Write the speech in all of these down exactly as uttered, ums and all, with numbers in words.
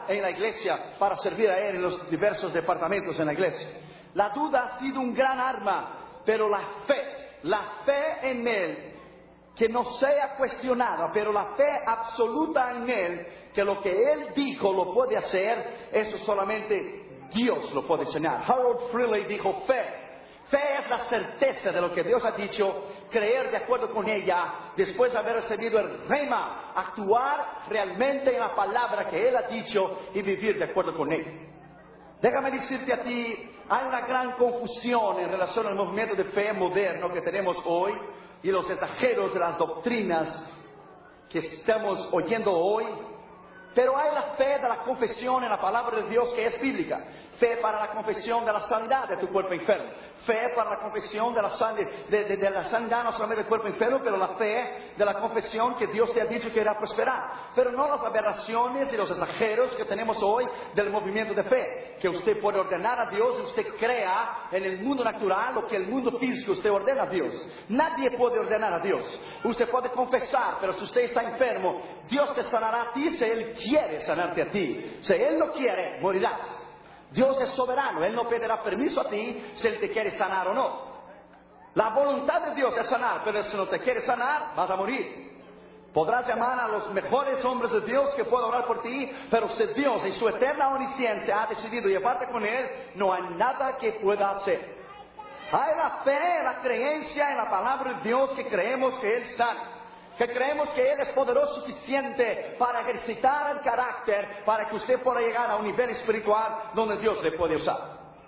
en la iglesia para servir a Él en los diversos departamentos en la iglesia. La duda ha sido un gran arma, pero la fe, la fe en Él, que no sea cuestionada, pero la fe absoluta en Él, que lo que Él dijo lo puede hacer, eso solamente Dios lo puede enseñar. Harold Freely dijo fe. Fe es la certeza de lo que Dios ha dicho, creer de acuerdo con ella, después de haber recibido el rema, actuar realmente en la palabra que Él ha dicho y vivir de acuerdo con ella. Déjame decirte a ti, hay una gran confusión en relación al movimiento de fe moderno que tenemos hoy y los exageros de las doctrinas que estamos oyendo hoy. Pero hay la fe de la confesión en la palabra de Dios que es bíblica. Fe para la confesión de la sanidad de tu cuerpo enfermo. Fe para la confesión de la, san, de, de, de la sanidad no solamente del cuerpo enfermo, pero la fe de la confesión que Dios te ha dicho que irá a prosperar. Pero no las aberraciones y los exageros que tenemos hoy del movimiento de fe. Que usted puede ordenar a Dios y usted crea en el mundo natural lo que el mundo físico usted ordena a Dios. Nadie puede ordenar a Dios. Usted puede confesar, pero si usted está enfermo, Dios te sanará a ti si Él quiere sanarte a ti. Si Él no quiere, morirás. Dios es soberano, Él no pedirá permiso a ti si Él te quiere sanar o no. La voluntad de Dios es sanar, pero si no te quiere sanar, vas a morir. Podrás llamar a los mejores hombres de Dios que puedan orar por ti, pero si Dios en su eterna omnisciencia ha decidido llevarte con Él, no hay nada que pueda hacer. Hay la fe, la creencia en la palabra de Dios que creemos que Él sana. Que creemos que Él es poderoso suficiente para ejercitar el carácter, para que usted pueda llegar a un nivel espiritual donde Dios le puede usar.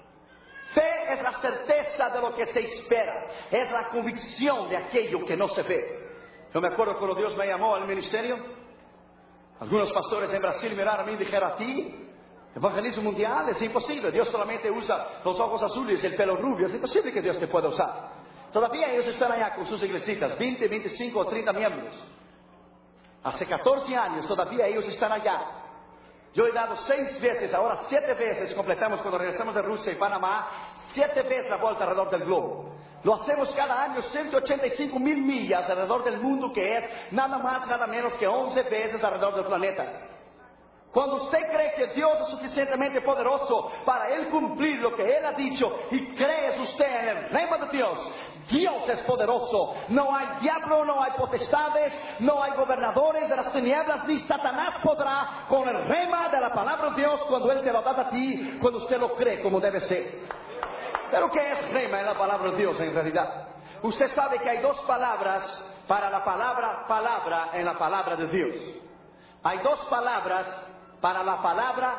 Fe es la certeza de lo que se espera, es la convicción de aquello que no se ve. Yo me acuerdo cuando Dios me llamó al ministerio, algunos pastores en Brasil miraron a mí y dijeron: a ti, evangelismo mundial, es imposible, Dios solamente usa los ojos azules y el pelo rubio, es imposible que Dios te pueda usar. Todavía ellos están allá con sus iglesitas, veinte, veinticinco o treinta miembros. Hace catorce años todavía ellos están allá. Yo he dado seis veces, ahora siete veces, completamos cuando regresamos de Rusia y Panamá, siete veces la vuelta alrededor del globo. Lo hacemos cada año ciento ochenta y cinco mil millas alrededor del mundo, que es nada más, nada menos que once veces alrededor del planeta. Cuando usted cree que Dios es suficientemente poderoso para Él cumplir lo que Él ha dicho y cree usted en el rema de Dios, Dios es poderoso. No hay diablo, no hay potestades, no hay gobernadores de las tinieblas, ni Satanás podrá con el rema de la palabra de Dios cuando Él te lo da a ti, cuando usted lo cree como debe ser. Pero ¿qué es rema en la palabra de Dios en realidad? Usted sabe que hay dos palabras para la palabra palabra en la palabra de Dios. Hay dos palabras para la palabra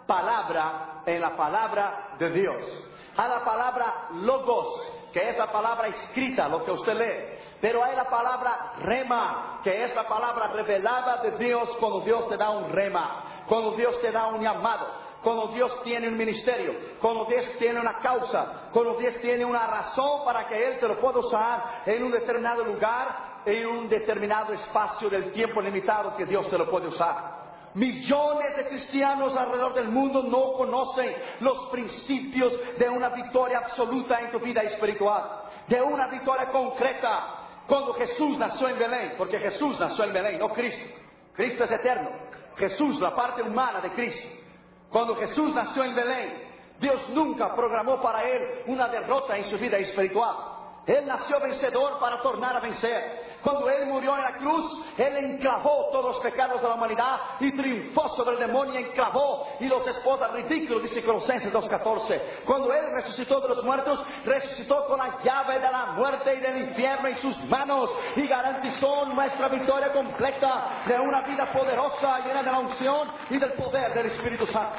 palabra en la palabra de Dios. Hay la palabra logos, que es la palabra escrita, lo que usted lee. Pero hay la palabra rema, que es la palabra revelada de Dios cuando Dios te da un rema, cuando Dios te da un llamado, cuando Dios tiene un ministerio, cuando Dios tiene una causa, cuando Dios tiene una razón para que Él te lo pueda usar en un determinado lugar, en un determinado espacio del tiempo limitado que Dios te lo puede usar. Millones de cristianos alrededor del mundo no conocen los principios de una victoria absoluta en tu vida espiritual, de una victoria concreta. Cuando Jesús nació en Belén, porque Jesús nació en Belén, no Cristo. Cristo es eterno. Jesús, la parte humana de Cristo. Cuando Jesús nació en Belén, Dios nunca programó para Él una derrota en su vida espiritual. Él nació vencedor para tornar a vencer. Cuando Él murió en la cruz, Él enclavó todos los pecados de la humanidad y triunfó sobre el demonio, enclavó y los esposa ridículos, dice Colosenses dos catorce. Cuando Él resucitó de los muertos, resucitó con la llave de la muerte y del infierno en sus manos y garantizó nuestra victoria completa de una vida poderosa, llena de la unción y del poder del Espíritu Santo.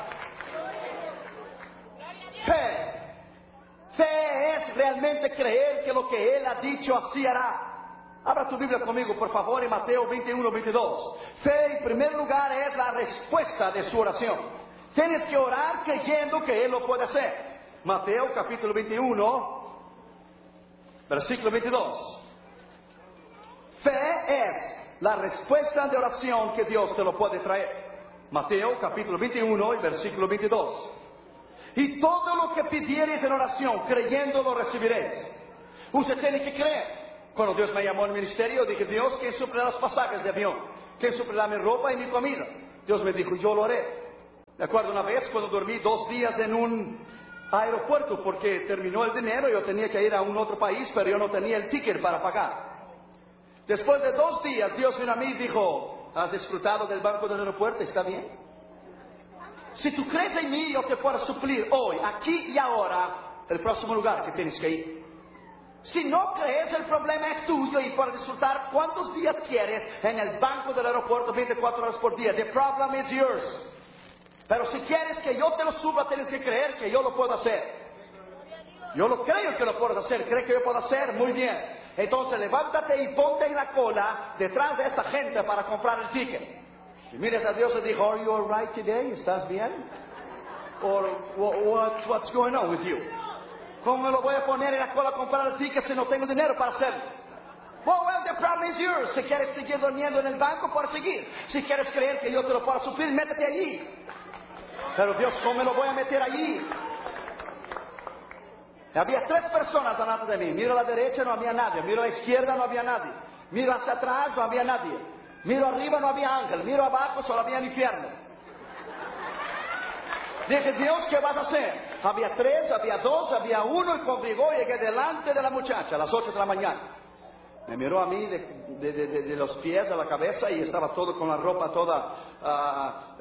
Fe. Fe es realmente creer que lo que Él ha dicho así hará. Abra tu Biblia conmigo, por favor, en Mateo veintiuno, veintidós. Fe, en primer lugar, es la respuesta de su oración. Tienes que orar creyendo que Él lo puede hacer. Mateo capítulo veintiuno, versículo veintidós. Fe es la respuesta de oración que Dios te lo puede traer. Mateo capítulo veintiuno y versículo veintidós. Y todo lo que pidiereis en oración, creyendo lo recibiréis. Usted tiene que creer. Cuando Dios me llamó al ministerio, dije: Dios, ¿quién suplirá los pasajes de avión? ¿Quién suplirá mi ropa y mi comida? Dios me dijo: yo lo haré. Me acuerdo una vez cuando dormí dos días en un aeropuerto porque terminó el dinero, yo tenía que ir a un otro país, pero yo no tenía el ticket para pagar. Después de dos días, Dios vino a mí y dijo, ¿has disfrutado del banco del aeropuerto? ¿Está bien? Si tú crees en mí, yo te puedo suplir hoy, aquí y ahora, el próximo lugar que tienes que ir. Si no crees, el problema es tuyo y puedes disfrutar cuántos días quieres en el banco del aeropuerto, veinticuatro horas por día. The problem is yours. Pero si quieres que yo te lo suba, tienes que creer que yo lo puedo hacer. Yo lo creo que lo puedo hacer. ¿Crees que yo puedo hacer? Muy bien. Entonces levántate y ponte en la cola detrás de esa gente para comprar el ticket. Y mires a Dios y dijo, ¿Are you alright today? ¿Estás bien? Or what, what's going on with you? ¿Cómo me lo voy a poner en la cola a comprar el ticket si no tengo dinero para hacerlo? Well, well, the problem is yours. Si quieres seguir durmiendo en el banco, puedes seguir. Si quieres creer que yo te lo puedo suplir, métete allí. Pero Dios, ¿cómo me lo voy a meter allí? Había tres personas delante de mí. Miro a la derecha, no había nadie. Miro a la izquierda, no había nadie. Miro hacia atrás, no había nadie. Miro arriba, no había ángel. Miro abajo, solo había infierno. Dije, Dios, ¿qué vas a hacer? Había tres, había dos, había uno, y conmigo llegué delante de la muchacha a las ocho de la mañana. Me miró a mí de, de, de, de, de los pies a la cabeza y estaba todo con la ropa toda, uh,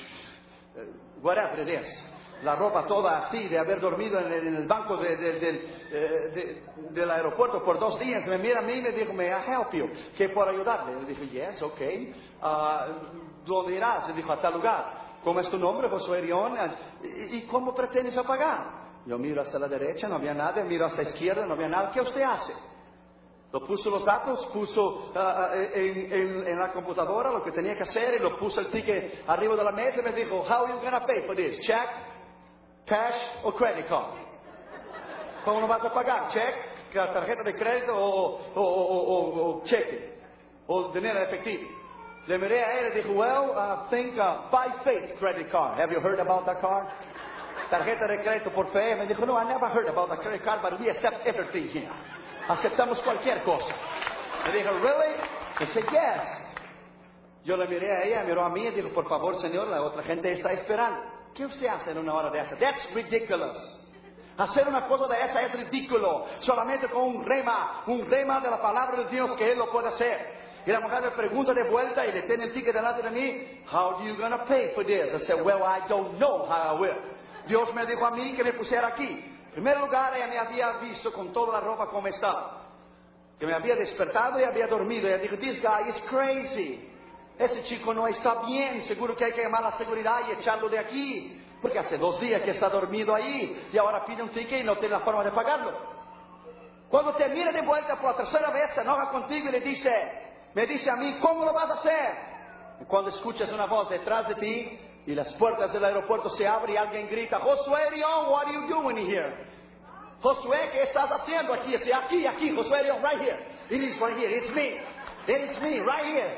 uh, whatever it is. La ropa toda así, de haber dormido en el, en el banco de, de, de, de, del aeropuerto por dos días. Me mira a mí y me dijo, ¿may I help you? ¿Qué puedo ayudarle? Le dije, yes, ok. Uh, ¿Dónde irás? Le dijo, a tal lugar. ¿Cómo es tu nombre, Josué Erión? ¿Y, ¿Y cómo pretendes pagar? Yo miro hacia la derecha, no había nada. Miro hacia la izquierda, no había nada. ¿Qué usted hace? Lo puso los datos, puso uh, en, en, en la computadora lo que tenía que hacer y lo puso el ticket arriba de la mesa y me dijo, how are you going to pay for this? Check, cash o credit card? ¿Cómo lo vas a pagar? Check, tarjeta de crédito o, o, o, o, o cheque o dinero efectivo. Le miré a él y dijo, well, I think uh, by faith credit card. Have you heard about that card? Tarjeta de crédito por fe. Me dijo, no, I never heard about that credit card, but we accept everything here. Aceptamos cualquier cosa. Le dijo, really? I said, yes. Yo le miré a ella, miró a mí y dijo, por favor, señor, la otra gente está esperando. ¿Qué usted hace en una hora de esa? That's ridiculous. Hacer una cosa de esa es ridículo. Solamente con un rema, un rema de la palabra de Dios que Él lo puede hacer. Y la mujer me pregunta de vuelta y le tiene el ticket delante de mí. How are you going to pay for this? I said, well, I don't know how I will. Dios me dijo a mí que me pusiera aquí. En primer lugar, ella me había visto con toda la ropa como estaba. Que me había despertado y había dormido. Ella dijo, this guy is crazy. Ese chico no está bien. Seguro que hay que llamar a la seguridad y echarlo de aquí. Porque hace dos días que está dormido ahí. Y ahora pide un ticket y no tiene la forma de pagarlo. Cuando te mira de vuelta por la tercera vez, se enoja contigo y le dice... Me dice a mí, ¿cómo lo vas a hacer? Y cuando escuchas una voz detrás de ti y las puertas del aeropuerto se abren y alguien grita, Josué Erión, what are you doing here? Josué, ¿qué estás haciendo aquí? Estoy aquí, aquí, Josué Erión, right here. It is right here, it's me. It's me, right here.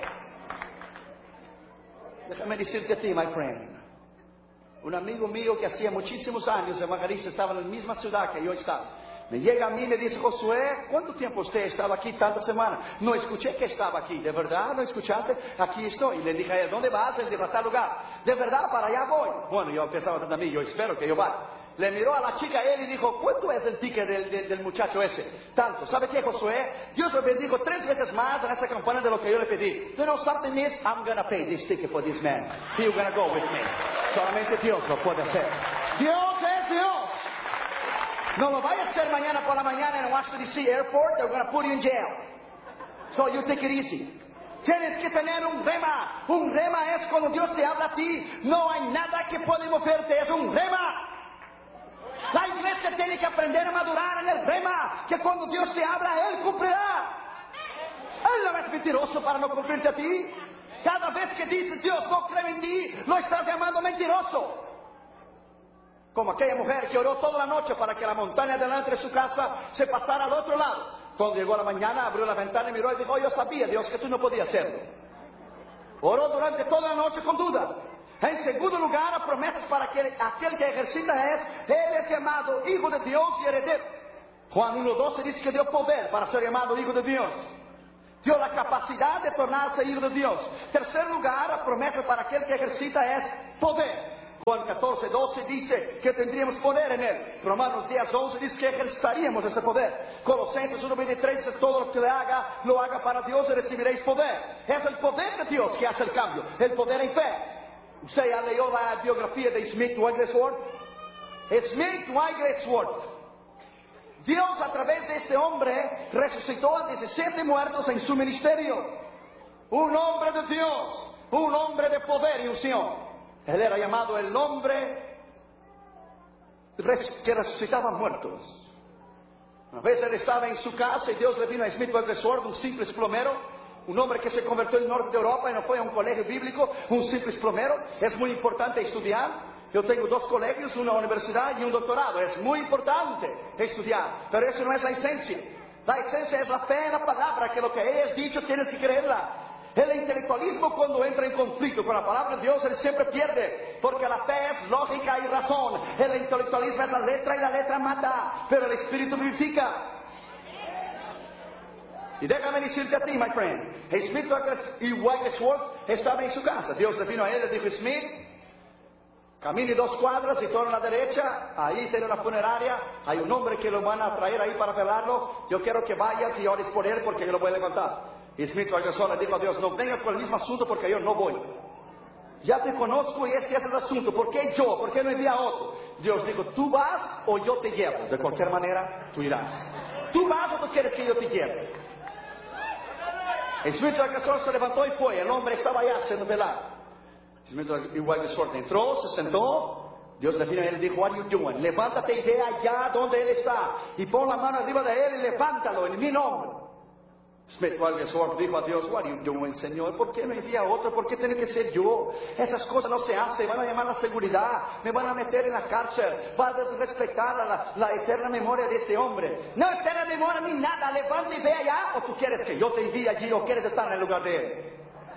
Déjame decirte a ti, my friend. Un amigo mío que hacía muchísimos años evangelista estaba en la misma ciudad que yo estaba. Me llega a mí y me dice, Josué, ¿cuánto tiempo usted estaba aquí? Tantas semanas. No escuché que estaba aquí. ¿De verdad no escuchaste? Aquí estoy. Y le dije a él, ¿dónde vas? Él dijo, a tal lugar. ¿De verdad? Para allá voy. Bueno, yo pensaba también, yo espero que yo vaya. Le miró a la chica a él y dijo, ¿cuánto es el ticket del, del, del muchacho ese? Tanto. ¿Sabe qué, Josué? Dios lo bendijo tres veces más en esa campaña de lo que yo le pedí. You know something is, I'm going to pay this ticket for this man. He's going to go with me. Solamente Dios lo puede hacer. Dios es Dios. No lo vayas a hacer mañana por la mañana en Washington D C Airport. They're going to put you in jail. So you take it easy. Tienes que tener un rema. Un rema es cuando Dios te habla a ti. No hay nada que pueda moverte. Es un rema. La iglesia tiene que aprender a madurar en el rema. Que cuando Dios te habla, Él cumplirá. Él no es mentiroso para no cumplirte a ti. Cada vez que dices Dios no cree en ti, lo estás llamando mentiroso. Como aquella mujer que oró toda la noche para que la montaña delante de su casa se pasara al otro lado. Cuando llegó a la mañana, abrió la ventana y miró y dijo, oh, yo sabía, Dios, que tú no podías hacerlo. Oró durante toda la noche con duda. En segundo lugar, promesas para que aquel que ejercita es, Él es llamado Hijo de Dios y heredero. Juan uno doce dice que dio poder para ser llamado Hijo de Dios. Dio la capacidad de tornarse Hijo de Dios. Tercer lugar, promesa para aquel que ejercita es poder. Juan catorce, doce dice que tendríamos poder en Él. Romanos diez, once dice que ejercitaríamos ese poder. Colosenses uno, veintitrés dice todo lo que le haga, lo haga para Dios y recibiréis poder. Es el poder de Dios que hace el cambio, el poder en fe. ¿Usted ya leyó la biografía de Smith Wigglesworth? Smith Wigglesworth. Dios a través de este hombre resucitó a diecisiete muertos en su ministerio. Un hombre de Dios, un hombre de poder y unción. Él era llamado el hombre que resucitaba muertos. Una vez él estaba en su casa y Dios le vino a Smith Wigglesworth, un simple plomero, un hombre que se convirtió en el norte de Europa y no fue a un colegio bíblico, un simple plomero. Es muy importante estudiar. Yo tengo dos colegios, una universidad y un doctorado. Es muy importante estudiar, pero eso no es la esencia. La esencia es la fe en la palabra, que lo que Él ha dicho tienes que creerla. El intelectualismo, cuando entra en conflicto con la palabra de Dios, él siempre pierde, porque la fe es lógica y razón. El intelectualismo es la letra y la letra mata, pero el espíritu vivifica. Y déjame decirte a ti, my friend, Smith y Wigglesworth estaban en su casa. Dios le vino a él y le dijo: Smith, camine dos cuadras y torna a la derecha, ahí tiene una funeraria, hay un hombre que lo van a traer ahí para velarlo. Yo quiero que vayas y ores por él porque yo lo voy a levantar. Y Smith Wigglesworth le dijo a Dios: no vengas con el mismo asunto porque yo no voy. Ya te conozco y este es el asunto. ¿Por qué yo? ¿Por qué no envía a otro? Dios dijo: tú vas o yo te llevo. De cualquier manera, tú irás. ¿Tú vas o tú quieres que yo te lleve? Smith Wigglesworth se levantó y fue. El hombre estaba allá siendo velado. Smith Wigglesworth entró, se sentó. Dios le vino a él y dijo: what are you doing? Levántate y ve allá donde él está. Y pon la mano arriba de él y levántalo en mi nombre. Smith Wigglesworth dijo a Dios: what are you doing, Señor? ¿Por qué no envía a otro? ¿Por qué tiene que ser yo? Esas cosas no se hacen. Van a llamar a la seguridad, me van a meter en la cárcel, van a respetar la, la eterna memoria de este hombre. No eterna memoria ni nada. Levanta y ve allá. ¿O tú quieres que yo te envíe allí o quieres estar en el lugar de él?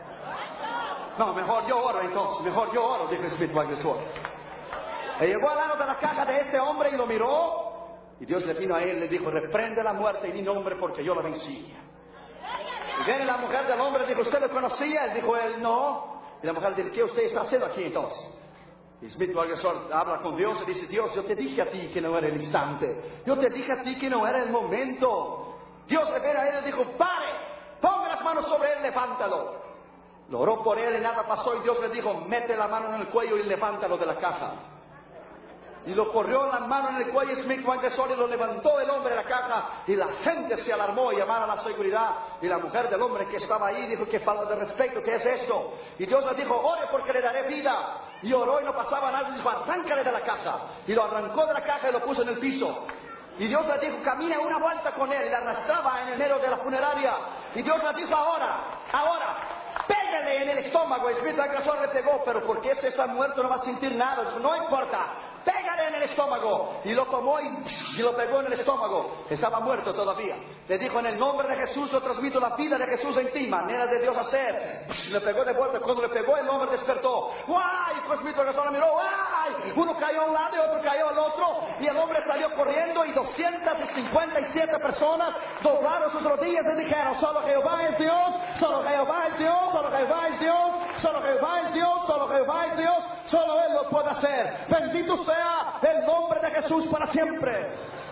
No, mejor yo oro entonces. Mejor yo oro, dijo Smith Wigglesworth. Y llegó al lado de la caja de ese hombre y lo miró. Y Dios le vino a él y le dijo: reprende la muerte en mi nombre porque yo la vencí. Y viene la mujer del hombre y dijo: ¿usted lo conocía? Él dijo: él no. Y la mujer dice: ¿qué usted está haciendo aquí entonces? Y Smith Wigglesworth habla con Dios y dice: Dios, yo te dije a ti que no era el instante. Yo te dije a ti que no era el momento. Dios le viene a él y le dijo: pare, ponga las manos sobre él, levántalo. Lo oró por él y nada pasó. Y Dios le dijo: mete la mano en el cuello y levántalo de la caja. Y lo corrió la mano en el cuello Smith Wigglesworth y lo levantó el hombre de la caja. Y la gente se alarmó y llamaron a la seguridad. Y la mujer del hombre que estaba ahí dijo: qué falta de respeto, ¿qué es esto? Y Dios le dijo: ore porque le daré vida. Y oró y no pasaba nada. Y dijo: arráncale de la caja. Y lo arrancó de la caja y lo puso en el piso. Y Dios le dijo: camine una vuelta con él. Y la arrastraba en el medio de la funeraria. Y Dios le dijo: ahora, ahora, pégale en el estómago. Y Smith Wigglesworth le pegó: pero porque ese está muerto no va a sentir nada. Dijo: no importa, pégale en el estómago. Y lo tomó y, y lo pegó en el estómago. Estaba muerto todavía. Le dijo: en el nombre de Jesús yo transmito la vida de Jesús en ti. Manera de Dios hacer. Le pegó de vuelta. Cuando le pegó el hombre despertó. ¡Guay! Pues Smith Wigglesworth miró. ¡Guay! Uno cayó a un lado y otro cayó al otro. Y el hombre salió corriendo y doscientas cincuenta y siete personas doblaron sus rodillas y dijeron: solo Jehová es Dios, solo Jehová es Dios, solo Jehová es Dios, solo Jehová es Dios, solo Jehová es Dios, solo Él lo puede hacer. Bendito sea el nombre de Jesús para siempre.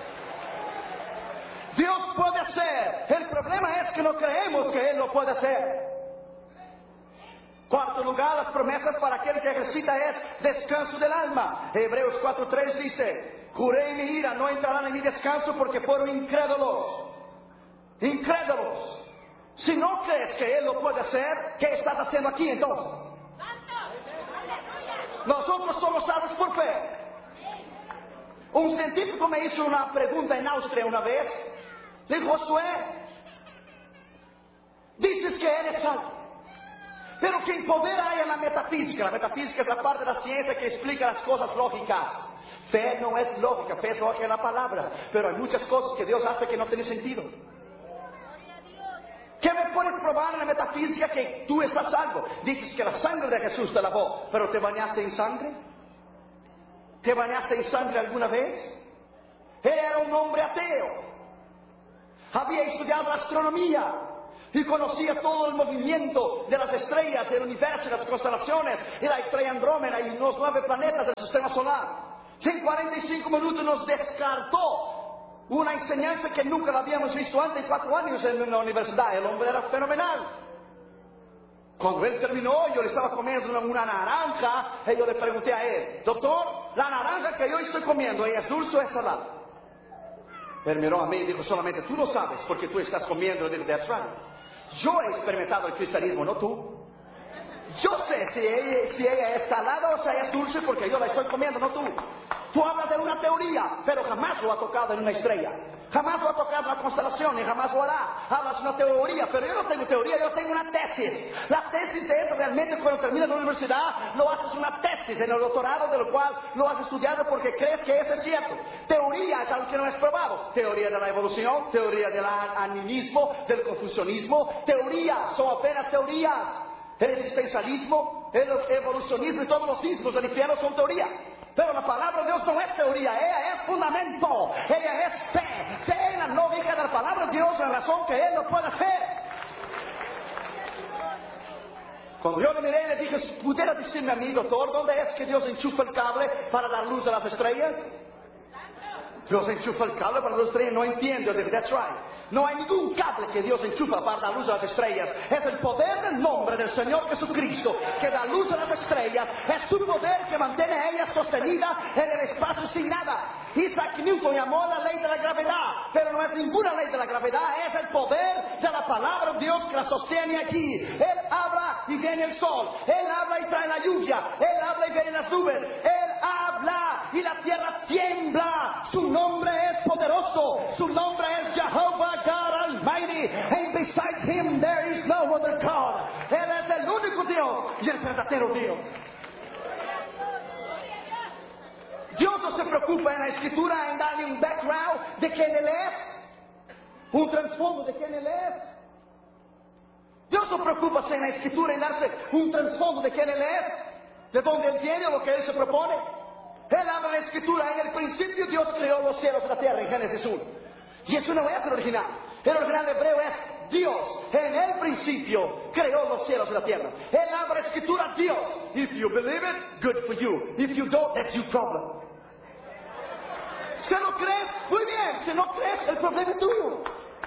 Dios puede hacer. El problema es que no creemos que Él lo puede hacer. Cuarto lugar, las promesas para aquel que ejercita es descanso del alma. Hebreos cuatro tres dice: juré en mi ira, no entrarán en mi descanso porque fueron incrédulos. Incrédulos. Si no crees que Él lo puede hacer, ¿qué estás haciendo aquí entonces? Nosotros somos salvos por fe. Un científico me hizo una pregunta en Austria una vez. Le dijo: Josué, dices que eres salvo, pero ¿qué poder hay en la metafísica? La metafísica es la parte de la ciencia que explica las cosas lógicas. Fe no es lógica, fe es lógica en la palabra. Pero hay muchas cosas que Dios hace que no tienen sentido. ¿Qué me puedes probar en la metafísica que tú estás salvo? Dices que la sangre de Jesús te lavó, pero ¿te bañaste en sangre? ¿Te bañaste en sangre alguna vez? Él era un hombre ateo. Había estudiado la astronomía. y conocía todo el movimiento de las estrellas, del universo, las constelaciones, y la estrella Andrómeda y los nueve planetas del sistema solar. Y en cuarenta y cinco minutos nos descartó una enseñanza que nunca la habíamos visto antes en cuatro años en la universidad. El hombre era fenomenal. Cuando él terminó, yo le estaba comiendo una, una naranja, y yo le pregunté a él: doctor, la naranja que yo estoy comiendo, ¿ella es dulce o es salada? Él miró a mí y dijo solamente: tú lo sabes porque tú estás comiendo. Yo dije: that's right. Yo he experimentado el cristianismo, no tú. Yo sé si ella, si ella es salada o si ella es dulce porque yo la estoy comiendo, no tú. Tú hablas de una teoría, pero jamás lo ha tocado en una estrella. Jamás lo ha tocado en la constelación y jamás lo hará. Hablas de una teoría, pero yo no tengo teoría, yo tengo una tesis. La tesis de eso realmente cuando terminas la universidad lo haces una tesis en el doctorado, de lo cual lo has estudiado porque crees que eso es cierto. Teoría es algo que no es probado. Teoría de la evolución, teoría del animismo, del confucianismo. Teorías, son apenas teorías. El existencialismo, el evolucionismo y todos los ismos del infierno son teorías. Pero la palabra de Dios no es teoría, ella es fundamento, ella es fe. Fe en la lógica de la palabra de Dios, la razón que Él lo puede hacer. Cuando yo le miré y le dije: ¿pudiera decirme a mí, doctor, dónde es que Dios enchufa el cable para dar luz a las estrellas? Dios enchufa el cable para las estrellas, no entiendo. Yo dije: that's right. No hay ningún cable que Dios enchufa para dar luz a las estrellas. Es el poder del nombre del Señor Jesucristo que da luz a las estrellas. Es su poder que mantiene a ellas sostenidas en el espacio sin nada. Isaac Newton llamó la ley de la gravedad, pero no es ninguna ley de la gravedad. Es el poder de la palabra de Dios que la sostiene aquí. Él habla y viene el sol. Él habla y trae la lluvia. Él habla y vienen las nubes. Él habla y la tierra tiembla. Su nombre es poderoso. Su nombre es Jehová God Almighty, and beside Him there is no other God. Él es el único Dios y el verdadero Dios. Dios no se preocupa en la Escritura en darle un background de quién Él es, un trasfondo de quién Él es. Dios no se preocupa en la Escritura en darse un trasfondo de quién Él es, de dónde Él viene o lo que Él se propone. Él habla en la Escritura: en el principio Dios creó los cielos y la tierra, en Génesis uno. Y eso no es el original. El original hebreo es: Dios en el principio creó los cielos y la tierra. Él habla en Escritura: Dios. If you believe it, good for you. If you don't, that's your problem. Si no crees, muy bien. Si no crees, el problema es tuyo.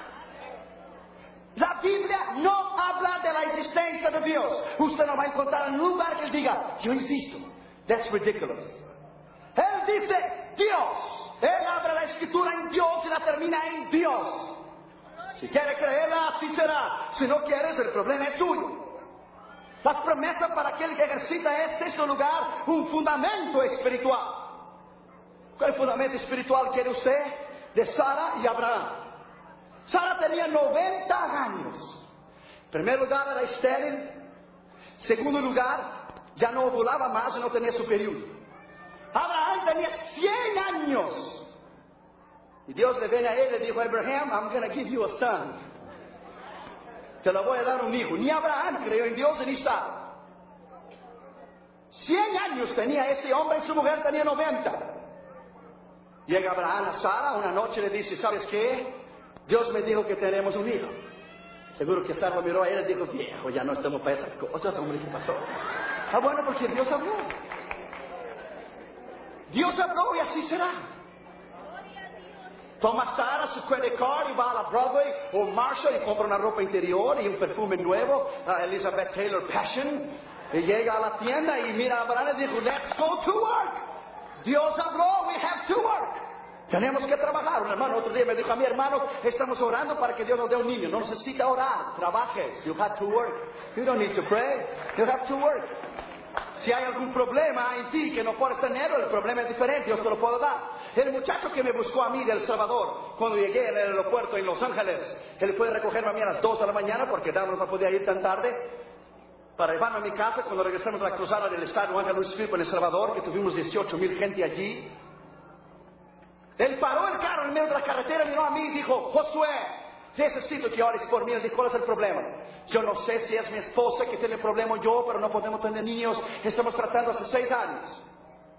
La Biblia no habla de la existencia de Dios. Usted no va a encontrar en un lugar que él diga: yo insisto. That's ridiculous. Él dice: Dios. Él abre la Escritura en Dios y la termina en Dios. Si quiere creerla, así será. Si no quieres, el problema es tuyo. Las promesas para aquel que ejercita este es un lugar, un fundamento espiritual. ¿Cuál fundamento espiritual quiere usted? De Sara y Abraham. Sara tenía noventa años. En primer lugar, era estéril. Segundo lugar, ya no ovulaba más y no tenía su periodo. Abraham tenía cien años. Y Dios le viene a él y le dijo: Abraham, I'm going to give you a son. Te lo voy a dar un hijo. Ni Abraham creyó en Dios ni Sara. Cien años tenía este hombre y su mujer tenía noventa. Llega Abraham a Sara una noche y le dice: ¿sabes qué? Dios me dijo que tenemos un hijo. Seguro que Sara lo miró a él y dijo: viejo, ya no estamos para esas cosas, hombre, ¿qué pasó? Ah, bueno, porque Dios habló. Dios habló y así será. Toma Sara su credit card y va a la Broadway o Marshall y compra una ropa interior y un perfume nuevo, uh, Elizabeth Taylor Passion, y llega a la tienda y mira a Abraham y dijo: let's go to work. Dios habló, we have to work. Tenemos que trabajar. Un hermano otro día me dijo a mi hermano: estamos orando para que Dios nos dé un niño. No necesita orar, trabajes. You have to work. You don't need to pray. You have to work. Si hay algún problema en ti que no puedes tener, el problema es diferente, Dios te lo puede dar. El muchacho que me buscó a mí de El Salvador, cuando llegué al aeropuerto en Los Ángeles, él fue a recogerme a mí a las dos de la mañana porque Damos no podía ir tan tarde, para llevarme a mi casa cuando regresamos a la cruzada del estadio Ángel Luis Filipe en El Salvador, que tuvimos dieciocho mil gente allí. Él paró el carro en medio de la carretera, miró a mí y dijo: Josué, necesito que ores por mí. Él dijo: ¿cuál es el problema? Yo no sé si es mi esposa que tiene problema o yo, pero no podemos tener niños. Estamos tratando hace seis años.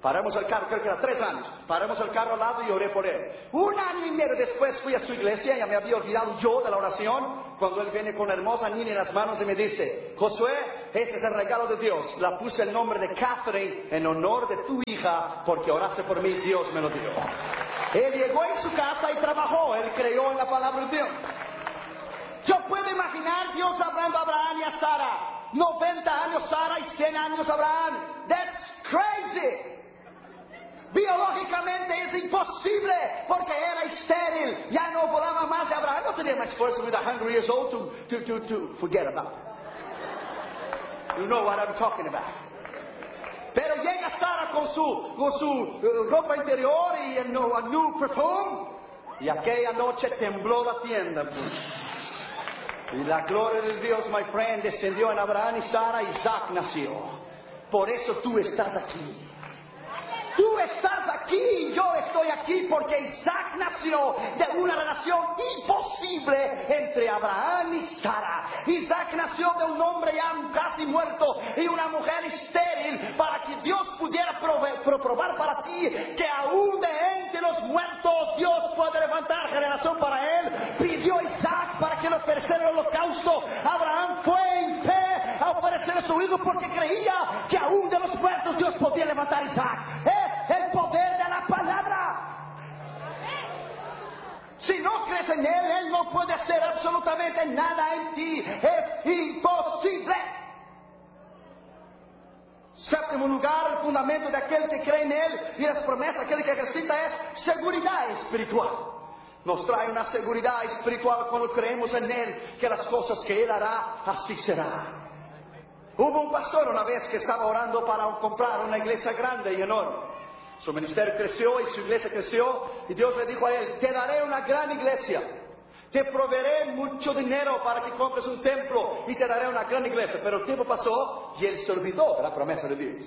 Paramos el carro, creo que era tres años. Paramos el carro al lado y oré por él. Un año y medio después fui a su iglesia, ya me había olvidado yo de la oración, cuando él viene con una hermosa niña en las manos y me dice: Josué, este es el regalo de Dios. La puse el nombre de Catherine en honor de tu hija, porque oraste por mí, Dios me lo dio. Él llegó en su casa y trabajó, él creyó en la palabra de Dios. Yo puedo imaginar Dios hablando a Abraham y a Sara. noventa años Sara y cien años Abraham. That's crazy. Biológicamente es imposible, porque era estéril, ya no volaba más de Abraham, no tenía más fuerza with a hundred years old to, to, to, to forget about it. You know what I'm talking about. Pero llega Sara con su, con su uh, ropa interior y el no, a new perfume, y aquella noche tembló la tienda. Y la gloria de Dios, my friend, descendió en Abraham y Sara, y Isaac nació. Por eso tú estás aquí. Tú estás aquí y yo estoy aquí porque Isaac nació de una relación imposible entre Abraham y Sara. Isaac nació de un hombre ya casi muerto y una mujer estéril, para que Dios pudiera probar, probar para ti que aún de entre los muertos Dios puede levantar generación para él. Pidió Isaac para que le ofreciera el holocausto. Abraham fue en fe a ofrecer a su hijo porque creía que aún de los muertos Dios podía levantar a Isaac. ¿Eh? El poder de la palabra. Si no crees en Él, Él no puede hacer absolutamente nada en ti. Es imposible. Séptimo lugar, el fundamento de aquel que cree en Él y las promesas, aquel que ejercita, es seguridad espiritual. Nos trae una seguridad espiritual cuando creemos en Él, que las cosas que Él hará, así será. Hubo un pastor una vez que estaba orando para comprar una iglesia grande y enorme. Su ministerio creció y su iglesia creció, y Dios le dijo a él: te daré una gran iglesia, te proveeré mucho dinero para que compres un templo y te daré una gran iglesia. Pero el tiempo pasó y él se olvidó de la promesa de Dios.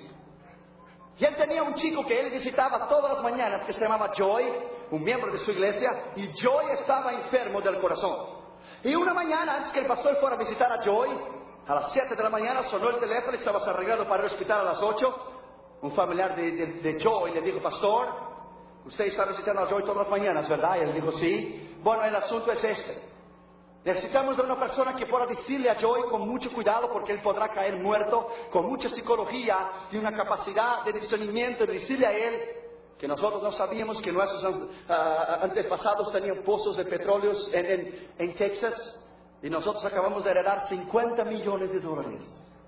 Y él tenía un chico que él visitaba todas las mañanas, que se llamaba Joy, un miembro de su iglesia, y Joy estaba enfermo del corazón. Y una mañana, antes que el pastor fuera a visitar a Joy, a las siete de la mañana sonó el teléfono y estaba arreglado para el hospital a las ocho. Un familiar de, de, de Joy le dijo: pastor, usted está visitando a Joy todas las mañanas, ¿verdad? Y él dijo: sí. Bueno, el asunto es este. Necesitamos de una persona que pueda decirle a Joy con mucho cuidado, porque él podrá caer muerto, con mucha psicología y una capacidad de discernimiento, de decirle a él que nosotros no sabíamos que nuestros uh, antepasados tenían pozos de petróleo en, en, en Texas, y nosotros acabamos de heredar cincuenta millones de dólares.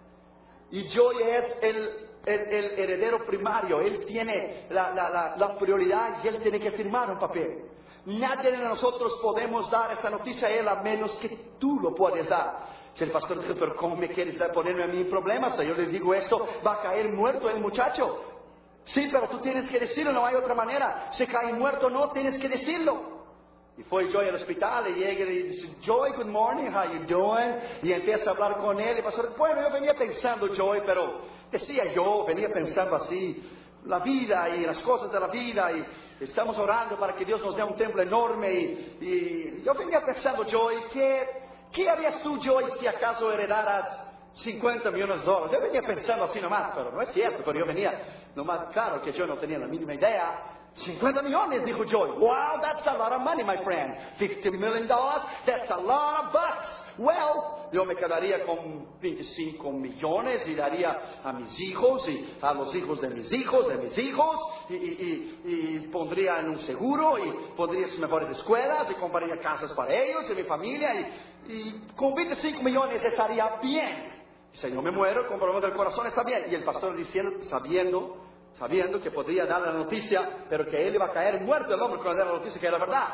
Y Joy es el... El, el heredero primario, él tiene la, la, la, la prioridad y él tiene que firmar un papel. Nadie de nosotros podemos dar esta noticia a él a menos que tú lo puedas dar. Si el pastor dice: pero ¿cómo me quieres dar, ponerme a mí en problemas? Si yo le digo esto, va a caer muerto el muchacho. Sí, pero tú tienes que decirlo, no hay otra manera. Si cae muerto, no tienes que decirlo. Y fue Joy al hospital y llega y dice: Joy, good morning, how you doing? Y empieza a hablar con él y pastor: bueno, yo venía pensando, Joy, pero decía yo, venía pensando así, la vida y las cosas de la vida, y estamos orando para que Dios nos dé un templo enorme, y, y yo venía pensando, Joy, ¿qué, ¿qué harías tú, Joy, si acaso heredaras cincuenta millones de dólares? Yo venía pensando así nomás, pero no es cierto, pero yo venía nomás, claro que yo no tenía la mínima idea. cincuenta millones, dijo Joy. Wow, that's a lot of money, my friend. fifty million dollars, that's a lot of bucks. Well, yo me quedaría con veinticinco millones y daría a mis hijos y a los hijos de mis hijos, de mis hijos, y, y, y, y pondría en un seguro y pondría sus mejores escuelas y compraría casas para ellos y mi familia, y, y con veinticinco millones estaría bien. Y si yo me muero, con problemas del corazón, está bien. Y el pastor diciendo, sabiendo, sabiendo que podría dar la noticia, pero que él iba a caer muerto el hombre cuando diera la noticia, que era verdad.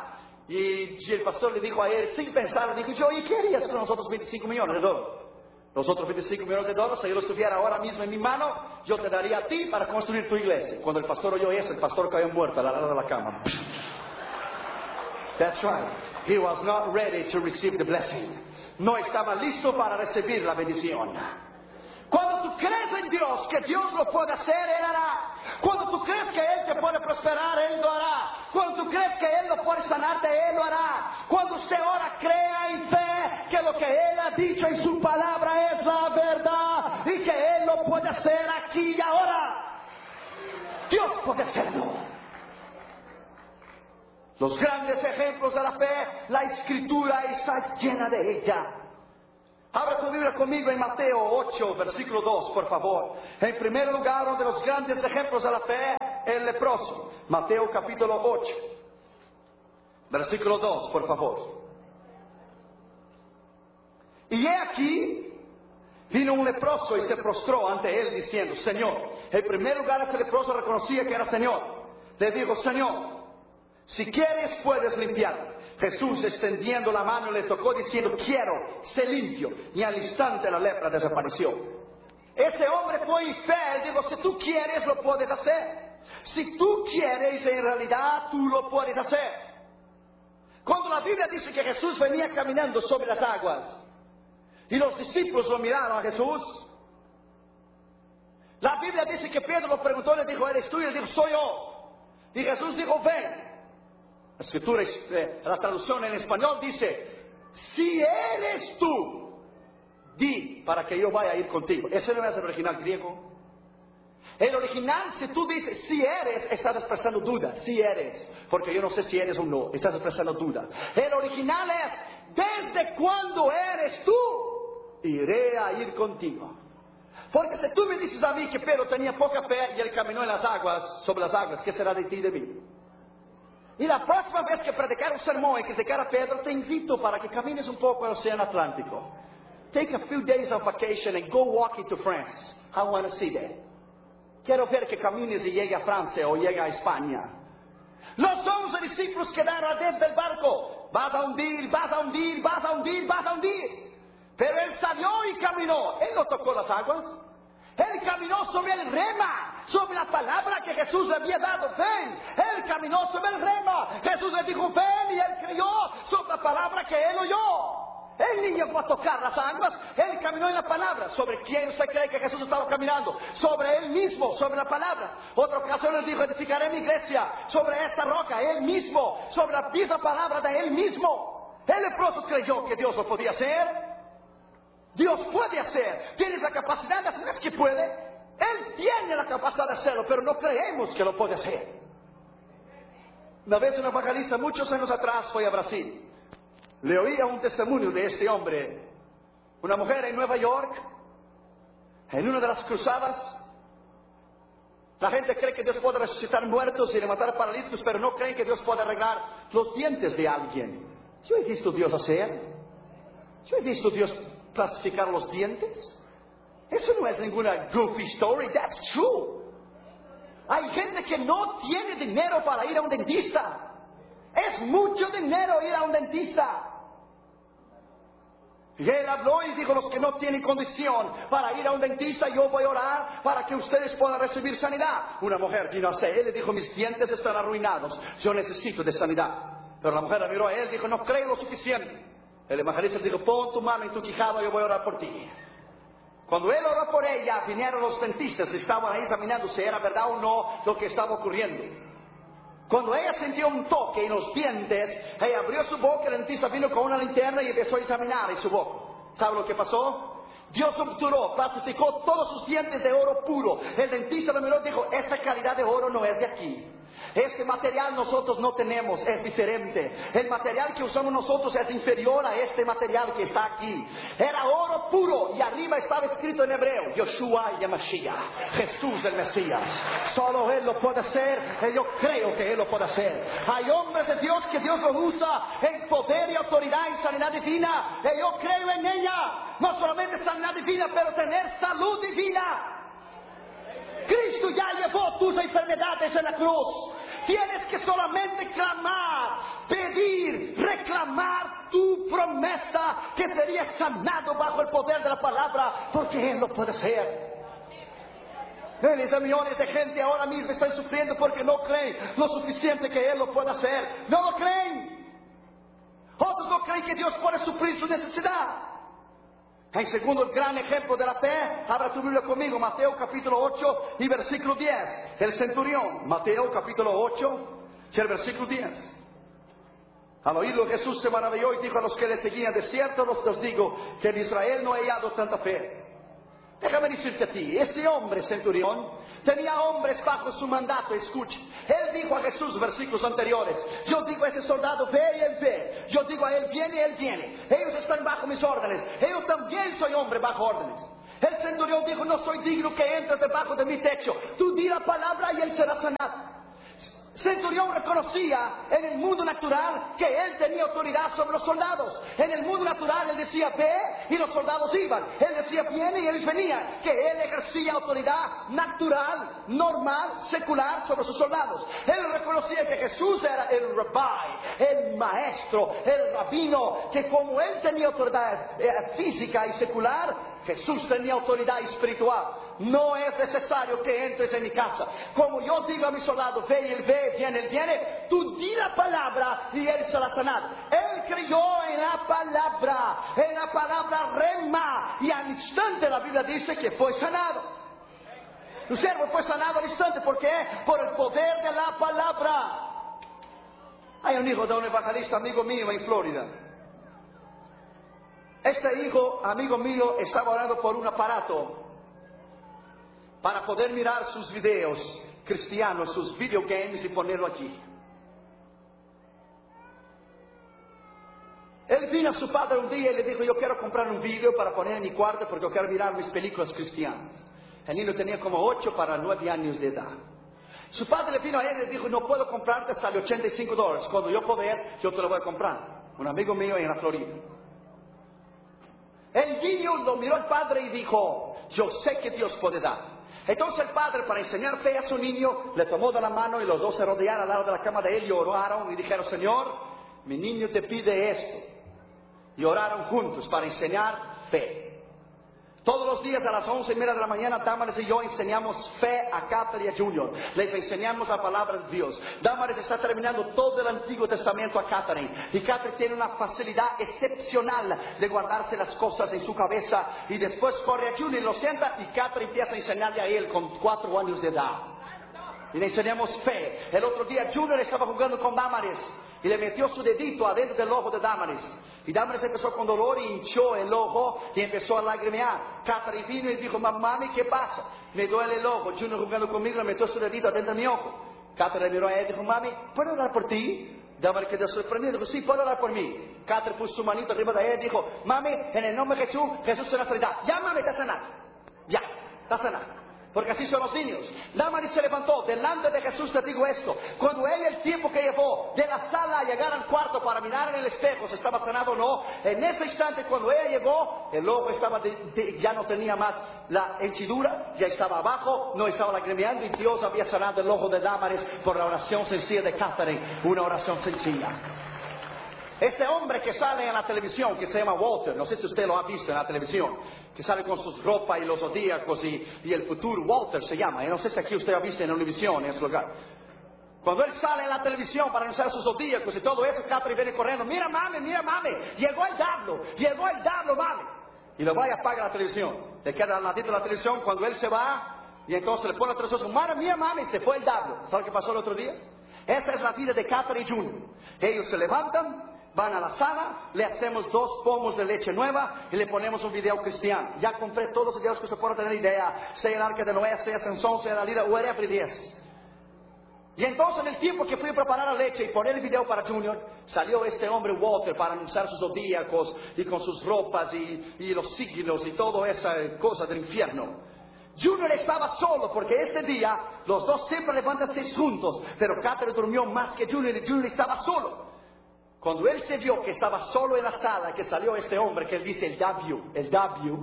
Y el pastor le dijo a él, sin pensar, le dijo: yo, ¿y qué harías con los otros veinticinco millones de dólares? Los otros veinticinco millones de dólares, si yo los tuviera ahora mismo en mi mano, yo te daría a ti para construir tu iglesia. Cuando el pastor oyó eso, el pastor cayó muerto a la lado de la cama. That's right. He was not ready to receive the blessing. No estaba listo para recibir la bendición. Cuando tú crees en Dios, que Dios lo puede hacer, Él hará. Cuando tú crees que Él te puede prosperar, Él lo hará. Cuando tú crees que Él lo puede sanarte, Él lo hará. Cuando usted ora, crea en fe que lo que Él ha dicho en su palabra es la verdad y que Él lo puede hacer aquí y ahora. Dios puede hacerlo. Los grandes ejemplos de la fe, la Escritura está llena de ella. Abra tu Biblia conmigo en Mateo ocho, versículo dos, por favor. En primer lugar, uno de los grandes ejemplos de la fe, el leproso. Mateo capítulo ocho, versículo dos, por favor. Y he aquí, vino un leproso y se prostró ante él diciendo, Señor. En primer lugar, ese leproso reconocía que era Señor. Le dijo, Señor, si quieres puedes limpiarme. Jesús, extendiendo la mano, le tocó diciendo, quiero, sé limpio. Y al instante la lepra desapareció. Ese hombre fue infiel. Digo, si tú quieres, lo puedes hacer. Si tú quieres, en realidad, tú lo puedes hacer. Cuando la Biblia dice que Jesús venía caminando sobre las aguas, y los discípulos lo miraron a Jesús, la Biblia dice que Pedro lo preguntó, le dijo, ¿eres tú? Y él dijo, soy yo. Y Jesús dijo, ven. La escritura, eh, la traducción en español dice, si eres tú, di para que yo vaya a ir contigo. Ese no es el original griego. El original, si tú dices, si eres, estás expresando duda. Si eres, porque yo no sé si eres o no, estás expresando duda. El original es, ¿desde cuándo eres tú? Iré a ir contigo. Porque si tú me dices a mí que Pedro tenía poca fe y él caminó en las aguas, sobre las aguas, ¿qué será de ti y de mí? Y la próxima vez que predicar un sermón y criticar a Pedro, te invito para que camines un poco al Océano Atlántico. Take a few days of vacation and go walking to France. I want to see that. Quiero ver que camines y llegue a Francia o llegue a España. Los once discípulos quedaron adentro del barco. Vas a hundir, vas a hundir, vas a hundir, vas a hundir. Pero él salió y caminó. Él no tocó las aguas. Él caminó sobre el rema, sobre la palabra que Jesús le había dado. Ven. Él caminó sobre el rema. Jesús le dijo, ven, y él creyó sobre la palabra que él oyó. Él ni llegó a tocar las aguas. Él caminó en la palabra. ¿Sobre quién se cree que Jesús estaba caminando? Sobre él mismo, sobre la palabra. Otra ocasión él dijo, edificaré mi iglesia sobre esta roca. Él mismo, sobre la misma palabra de él mismo. El leproso creyó que Dios lo podía hacer. Dios puede hacer. ¿Tienes la capacidad de hacer? ¿Es que puede? Él tiene la capacidad de hacerlo, pero no creemos que lo puede hacer. Una vez un evangelista, muchos años atrás, fue a Brasil. Le oía un testimonio de este hombre. Una mujer en Nueva York, en una de las cruzadas. La gente cree que Dios puede resucitar muertos y levantar paralíticos, pero no creen que Dios puede arreglar los dientes de alguien. Yo he visto a Dios hacer. Yo he visto a Dios clasificar los dientes. Eso no es ninguna goofy story, that's true. Hay gente que no tiene dinero para ir a un dentista. Es mucho dinero ir a un dentista. Y él habló y dijo, los que no tienen condición para ir a un dentista, yo voy a orar para que ustedes puedan recibir sanidad. Una mujer vino a él y dijo, mis dientes están arruinados, yo necesito de sanidad. Pero la mujer la miró a él y dijo, no creo lo suficiente. El evangelista dijo, pon tu mano en tu quijada, yo voy a orar por ti. Cuando él oró por ella, vinieron los dentistas y estaban ahí examinando si era verdad o no lo que estaba ocurriendo. Cuando ella sintió un toque en los dientes, ella abrió su boca, el dentista vino con una linterna y empezó a examinar en su boca. ¿Sabe lo que pasó? Dios obturó, clasificó todos sus dientes de oro puro. El dentista lo miró y dijo, esta calidad de oro no es de aquí. Este material nosotros no tenemos, es diferente. El material que usamos nosotros es inferior a este material que está aquí. Era oro puro y arriba estaba escrito en hebreo, Yoshua Yamashiach, Jesús el Mesías. Solo Él lo puede hacer y yo creo que Él lo puede hacer. Hay hombres de Dios que Dios los usa en poder y autoridad y sanidad divina. Y yo creo en ella. No solamente sanidad divina, pero tener salud divina. Cristo ya llevó tus enfermedades en la cruz. Tienes que solamente clamar, pedir, reclamar tu promesa que serías sanado bajo el poder de la palabra, porque Él lo puede hacer. Miles de millones de gente ahora mismo están sufriendo porque no creen lo suficiente que Él lo puede hacer. No lo creen. Otros no creen que Dios puede suplir su necesidad. En segundo, el gran ejemplo de la fe, abra tu Biblia conmigo, Mateo capítulo ocho y versículo diez. El centurión, Mateo capítulo ocho y el versículo diez. Al oírlo Jesús se maravilló y dijo a los que le seguían, de cierto os digo que en Israel no he hallado tanta fe. Déjame decirte a ti, este hombre centurión tenía hombres bajo su mandato. Escuche, él dijo a Jesús, versículos anteriores, yo digo a ese soldado, ve y él ve. Yo digo a él, viene y él viene. Ellos están bajo mis órdenes. Ellos también soy hombre bajo órdenes. El centurión dijo, no soy digno que entres debajo de mi techo. Tú di la palabra y él será sanado. Centurión reconocía en el mundo natural que él tenía autoridad sobre los soldados. En el mundo natural él decía ve y los soldados iban. Él decía viene y ellos venían. Que él ejercía autoridad natural, normal, secular sobre sus soldados. Él reconocía que Jesús era el rabbi, el maestro, el rabino. Que como él tenía autoridad eh, física y secular, Jesús tenía autoridad espiritual. No es necesario que entres en mi casa. Como yo digo a mi soldado, ve y él ve, viene, él viene. Tú di la palabra y él será sanado. Él creyó en la palabra, en la palabra rema. Y al instante la Biblia dice que fue sanado. Tu siervo fue sanado al instante. ¿Por qué? Por el poder de la palabra. Hay un hijo de un evangelista amigo mío en Florida. Este hijo, amigo mío, estaba orando por un aparato para poder mirar sus videos cristianos, sus videogames y ponerlo aquí. Él vino a su padre un día y le dijo, yo quiero comprar un video para poner en mi cuarto porque yo quiero mirar mis películas cristianas. El niño tenía como ocho para nueve años de edad. Su padre le vino a él y le dijo, no puedo comprarte, sale ochenta y cinco dólares. Cuando yo poder, yo te lo voy a comprar. Un amigo mío en la Florida. El niño lo miró al padre y dijo, yo sé que Dios puede dar. Entonces el padre, para enseñar fe a su niño, le tomó de la mano y los dos se rodearon al lado de la cama de él y oraron y dijeron, Señor, mi niño te pide esto. Y oraron juntos para enseñar fe. Todos los días a las once y media de la mañana, Damaris y yo enseñamos fe a Catherine y a Junior. Les enseñamos la palabra de Dios. Damaris está terminando todo el Antiguo Testamento a Catherine. Y Catherine tiene una facilidad excepcional de guardarse las cosas en su cabeza. Y después corre a Junior y lo sienta y Catherine empieza a enseñarle a él con cuatro años de edad. Y le enseñamos fe. El otro día Junior estaba jugando con Damaris y le metió su dedito adentro del ojo de Damaris. Y Damaris empezó con dolor y hinchó el ojo y empezó a lagrimear. Catherine vino y dijo, mami, ¿qué pasa? Me duele el ojo. Junior jugando conmigo le metió su dedito adentro de mi ojo. Catherine miró a él y dijo, mami, ¿puedo orar por ti? Damaris quedó sorprendido. Dijo, sí, puedo orar por mí. Catherine puso su manito arriba de él y dijo, mami, en el nombre de Jesús, Jesús será sanidad. Ya, mami, está sanado. Ya, está sanado. Porque así son los niños. Damaris se levantó delante de Jesús. Te digo esto, cuando él el tiempo que llevó de la sala a llegar al cuarto para mirar en el espejo si estaba sanado o no, en ese instante cuando ella llegó, el ojo estaba de, de, ya no tenía más la henchidura, ya estaba abajo, no estaba lagrimeando y Dios había sanado el ojo de Damaris por la oración sencilla de Catherine. Una oración sencilla. Este hombre que sale en la televisión, que se llama Walter, no sé si usted lo ha visto en la televisión, que sale con sus ropas y los zodíacos y, y el futuro, Walter se llama, y no sé si aquí usted ha visto en Univisión, en ese lugar. Cuando él sale en la televisión para anunciar sus zodíacos y todo eso, Catherine viene corriendo, mira mami, mira mami, llegó el diablo, llegó el diablo mami. Y lo va y apaga la televisión, le queda al ladito de la televisión cuando él se va, y entonces le pone la televisión, mira, mira mami, se fue el diablo. ¿Sabe qué pasó el otro día? Esa es la vida de Catherine y Junior. Ellos se levantan, van a la sala, le hacemos dos pomos de leche nueva y le ponemos un video cristiano. Ya compré todos los videos que usted pueda tener idea, sea el Arca de Noé, sea Sansón, sea la Lida, whatever it is. Y entonces en el tiempo que fui a preparar la leche y poner el video para Junior, salió este hombre Walter para anunciar sus zodíacos y con sus ropas y, y los signos y toda esa cosa del infierno. Junior estaba solo porque ese día los dos siempre levantan juntos, pero Catherine durmió más que Junior y Junior estaba solo. Cuando él se vio que estaba solo en la sala, que salió este hombre que él dice el W, el W.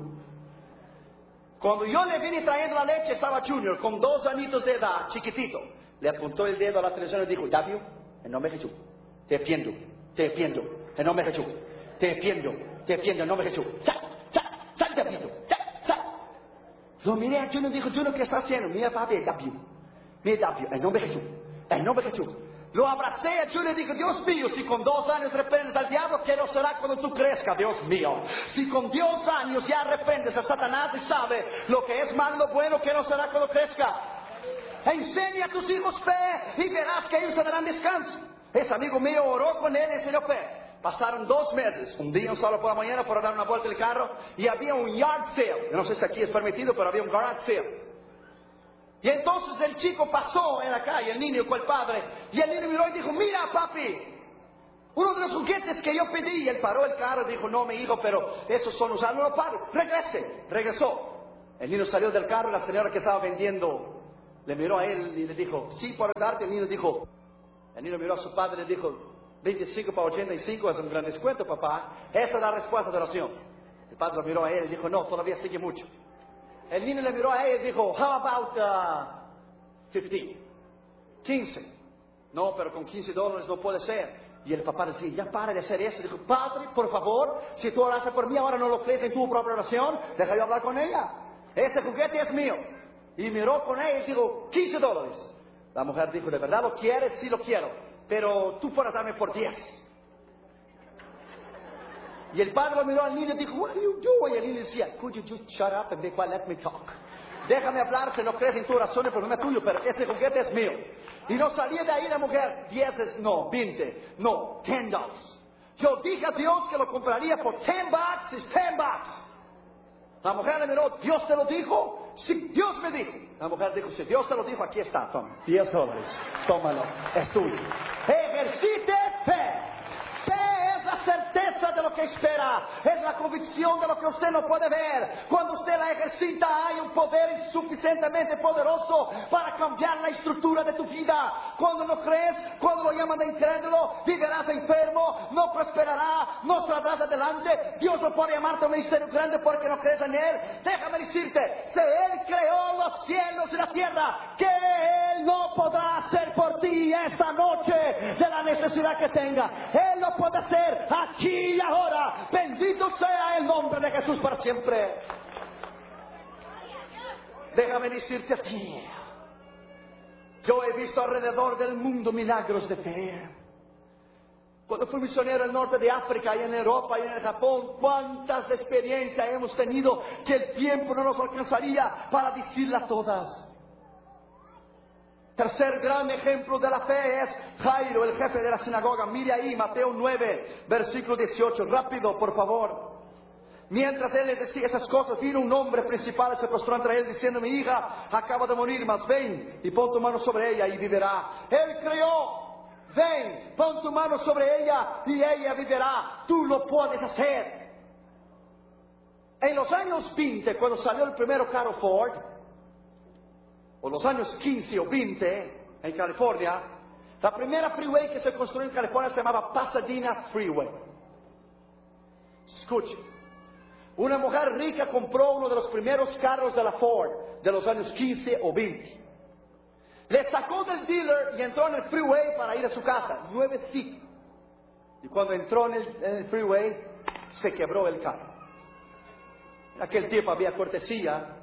Cuando yo le vine trayendo la leche, estaba Junior con dos añitos de edad, chiquitito. Le apuntó el dedo a la televisión y dijo, W, en nombre de Jesús, te defiendo, te defiendo, en nombre de Jesús, te defiendo, te defiendo, en nombre de Jesús. Sal, sal, sal, diablito, sal, sal. Lo miré a Junior y dijo, Junior, ¿qué está haciendo? Mira, papi, el W, mira, W, en nombre de Jesús, en nombre de Jesús. Lo abracé a Junior y dije, Dios mío, si con dos años reprendes al diablo, ¿qué no será cuando tú crezcas, Dios mío? Si con dos años ya reprendes a Satanás y sabe lo que es malo y lo bueno, ¿qué no será cuando crezca? Enseña a tus hijos fe y verás que ellos te darán descanso. Ese amigo mío oró con él y enseñó fe. Pasaron dos meses, un día, un sábado por la mañana, para dar una vuelta el carro, y había un yard sale. Yo no sé si aquí es permitido, pero había un garage sale. Y entonces el chico pasó en la calle, el niño con el padre, y el niño miró y dijo, mira papi, uno de los juguetes que yo pedí. Y él paró el carro y dijo, no mi hijo, pero esos son usados. No, padre, regrese. Regresó. El niño salió del carro y la señora que estaba vendiendo le miró a él y le dijo, sí, por darte. El niño dijo, el niño miró a su padre y le dijo, veinticinco para ochenta y cinco es un gran descuento, papá. Esa es la respuesta de oración. El padre lo miró a él y dijo, no, todavía sigue mucho. El niño le miró a él y dijo, how about uh, fifteen? quince. No, pero con quince dólares no puede ser. Y el papá decía, ya para de hacer eso. Dijo, padre, por favor, si tú oraste por mí, ahora no lo crees en tu propia oración, deja yo hablar con ella. Ese juguete es mío. Y miró con ella y dijo, quince dólares. La mujer dijo, ¿de verdad lo quieres? Sí lo quiero, pero tú puedes darme por diez. Y el padre lo miró al niño y dijo, what are you doing? Y el niño decía, could you just shut up and be quiet, let me talk. Déjame hablar, si no crees en tu oración, el problema es tuyo, pero ese juguete es mío. Y no salía de ahí la mujer, diez es no, veinte, no, ten dólares. Yo dije a Dios que lo compraría por ten bucks, es ten bucks. La mujer le miró, ¿Dios te lo dijo? Sí, Dios me dijo. La mujer dijo, si Dios te lo dijo, aquí está, toma, diez dólares, tómalo, es tuyo. Ejercite fe. Fe es la certeza de lo que espera, es la convicción de lo que usted no puede ver. Cuando usted la ejercita, hay un poder suficientemente poderoso para cambiar la estructura de tu vida. Cuando no crees, cuando lo llaman de incrédulo, vivirás enfermo, no prosperará, no saldrás adelante. Dios no puede llamarte a un ministerio grande porque no crees en Él. Déjame decirte, si Él creó los cielos y la tierra, que Él no podrá hacer por ti esta noche de la necesidad que tenga. Él lo puede hacer aquí y ahora. Bendito sea el nombre de Jesús para siempre. Déjame decirte a ti, yo he visto alrededor del mundo milagros de fe. Cuando fui misionero en el norte de África y en Europa y en el Japón, cuántas experiencias hemos tenido que el tiempo no nos alcanzaría para decirlas todas. Tercer gran ejemplo de la fe es Jairo, el jefe de la sinagoga. Mire ahí, Mateo nueve, versículo dieciocho. Rápido, por favor. Mientras él le decía esas cosas, vino un hombre principal y se postró entre él diciendo, mi hija acaba de morir, mas ven y pon tu mano sobre ella y vivirá. Él creyó, ven, pon tu mano sobre ella y ella vivirá. Tú lo puedes hacer. En los años veinte, cuando salió el primero carro Ford, o los años quince o veinte en California, la primera freeway que se construyó en California se llamaba Pasadena Freeway. Escuche, una mujer rica compró uno de los primeros carros de la Ford de los años quince o veinte. Le sacó del dealer y entró en el freeway para ir a su casa, nuevecito. Y cuando entró en el, en el freeway, se quebró el carro. En aquel tiempo había cortesía.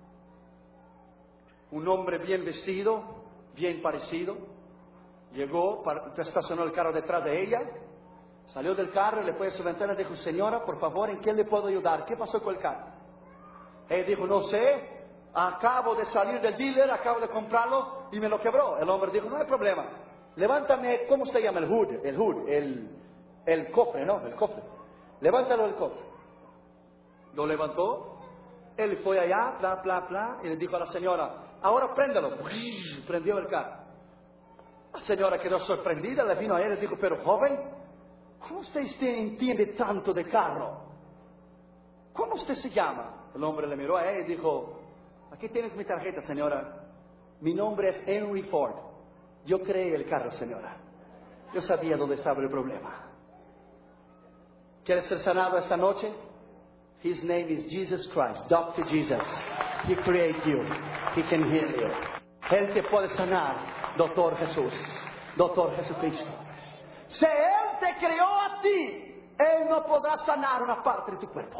Un hombre bien vestido, bien parecido, llegó, para, estacionó el carro detrás de ella, salió del carro, le fue a su ventana y dijo, señora, por favor, ¿en qué le puedo ayudar? ¿Qué pasó con el carro? Ella dijo, no sé, acabo de salir del dealer, acabo de comprarlo y me lo quebró. El hombre dijo, no hay problema, levántame, ¿cómo se llama el hood? El hood, el, el cofre, ¿no? El cofre. Levántalo del cofre. Lo levantó, él fue allá, bla, bla, bla, y le dijo a la señora, ahora préndalo. Uy, prendió el carro. La señora quedó sorprendida, le vino a él y dijo, pero joven, ¿cómo usted entiende tanto de carro? ¿Cómo usted se llama? El hombre le miró a él y dijo, aquí tienes mi tarjeta, señora. Mi nombre es Henry Ford. Yo creé el carro, señora. Yo sabía dónde estaba el problema. ¿Quieres ser sanado esta noche? His name is Jesus Christ, Doctor Jesus. He created you. He can heal you. Él te puede sanar, Doctor Jesús, Doctor Jesucristo. Si Él te creó a ti, Él no podrá sanar una parte de tu cuerpo.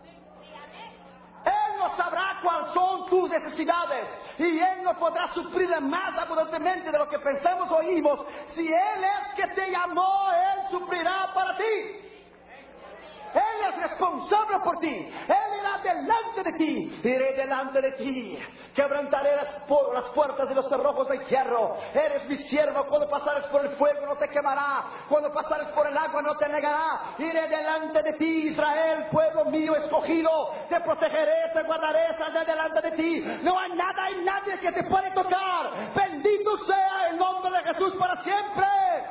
Él no sabrá cuáles son tus necesidades y Él no podrá suplirle más abundantemente de lo que pensamos o oímos. Si Él es que te llamó, Él suplirá para ti. Él es responsable por ti. Él irá delante de ti. Iré delante de ti. Quebrantaré las, pu- las puertas de los cerrojos de hierro. Eres mi siervo. Cuando pasares por el fuego no te quemará. Cuando pasares por el agua no te negará. Iré delante de ti, Israel, pueblo mío escogido. Te protegeré, te guardaré, saldré delante de ti. No hay nada y nadie que te puede tocar. Bendito sea el nombre de Jesús para siempre.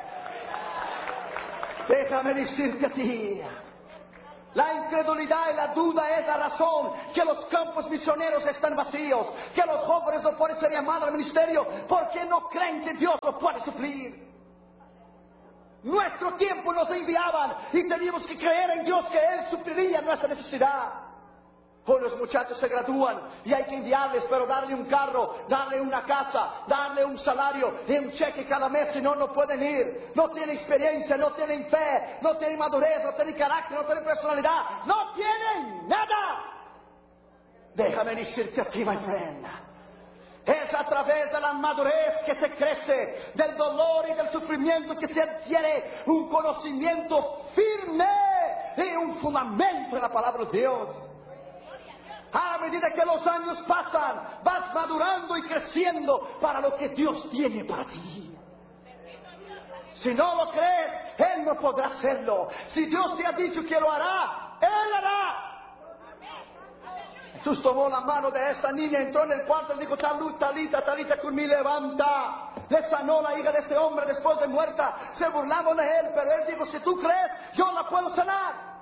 Déjame decirte a ti, la incredulidad y la duda es la razón que los campos misioneros están vacíos, que los jóvenes no pueden ser llamados al ministerio porque no creen que Dios lo puede suplir. Nuestro tiempo nos enviaban y teníamos que creer en Dios que Él supliría nuestra necesidad. Hoy los muchachos se gradúan y hay que enviarles, pero darle un carro, darle una casa, darle un salario y un cheque cada mes, si no, no pueden ir. No tienen experiencia, no tienen fe, no tienen madurez, no tienen carácter, no tienen personalidad, no tienen nada. Déjame decirte a ti, my friend, es a través de la madurez que se crece, del dolor y del sufrimiento que se adquiere un conocimiento firme y un fundamento en la palabra de Dios. A medida que los años pasan, vas madurando y creciendo para lo que Dios tiene para ti. Si no lo crees, Él no podrá hacerlo. Si Dios te ha dicho que lo hará, Él hará. Jesús tomó la mano de esta niña, entró en el cuarto y dijo: Talita, talita, talita, cumi, levanta. Le sanó la hija de este hombre después de muerta. Se burlaban de él, pero él dijo: si tú crees, yo la puedo sanar.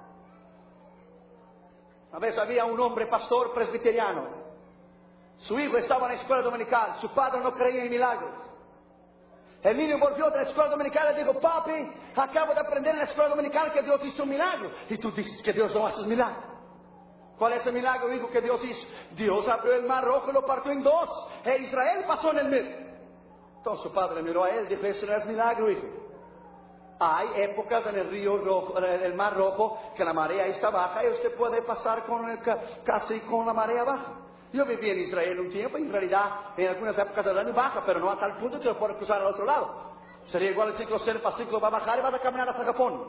Una vez había un hombre pastor presbiteriano. Su hijo estaba en la escuela dominical. Su padre no creía en milagros. El niño volvió de la escuela dominical y dijo: papi, acabo de aprender en la escuela dominical que Dios hizo un milagro. Y tú dices que Dios no hace milagros. ¿Cuál es el milagro, hijo, que Dios hizo? Dios abrió el mar rojo y lo partió en dos. E Israel pasó en el medio. Entonces su padre miró a él y dijo: eso no es milagro, hijo. Hay épocas en el río rojo, en el mar rojo, que la marea está baja y usted puede pasar con el, casi con la marea baja. Yo viví en Israel un tiempo y en realidad en algunas épocas del año baja, pero no a tal punto que lo pueda cruzar al otro lado. Sería igual el ciclo cero, el ciclo va a bajar y vas a caminar hasta Japón.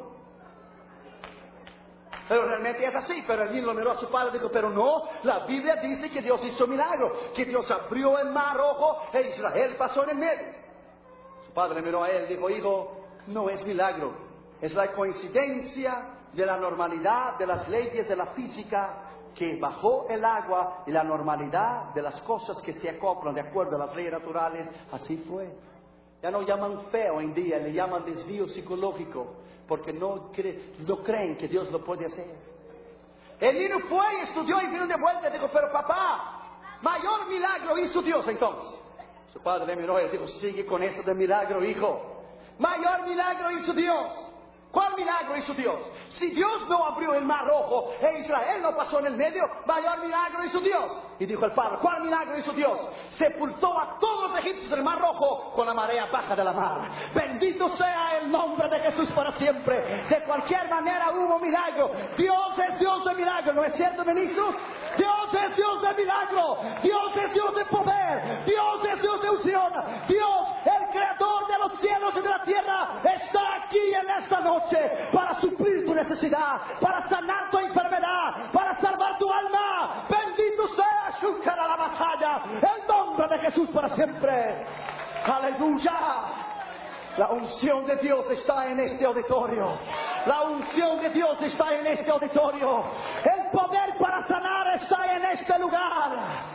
Pero realmente es así. Pero el niño lo miró a su padre y dijo: pero no, la Biblia dice que Dios hizo milagro, que Dios abrió el mar rojo e Israel pasó en el medio. Su padre miró a él y dijo: hijo, no es milagro, es la coincidencia de la normalidad de las leyes de la física, que bajó el agua, y la normalidad de las cosas que se acoplan de acuerdo a las leyes naturales. Así fue. Ya no llaman fe hoy en día, le llaman desvío psicológico, porque no, cre no creen que Dios lo puede hacer. El niño fue y estudió y vino de vuelta y dijo: pero papá, mayor milagro hizo Dios entonces. Su padre le miró y dijo: sigue con eso de milagro, hijo. Mayor milagro hizo Dios. ¿Cuál milagro hizo Dios? Si Dios no abrió el mar rojo e Israel no pasó en el medio, mayor milagro hizo Dios. Y dijo el padre: ¿cuál milagro hizo Dios? Sepultó a todos los egipcios del mar rojo con la marea baja de la mar. Bendito sea el nombre de Jesús para siempre. De cualquier manera hubo milagro. Dios es Dios de milagro, ¿no es cierto, ministros? Dios es Dios de milagro. Dios es Dios de poder. Dios es Dios de unción. Dios, el creador de los cielos y de la tierra, está aquí en esta noche para suplir tu necesidad, para sanar tu enfermedad, para salvar tu alma. Bendito sea Shukara la batalla, el nombre de Jesús para siempre. Aleluya. La unción de Dios está en este auditorio. La unción de Dios está en este auditorio. El poder para sanar está en este lugar.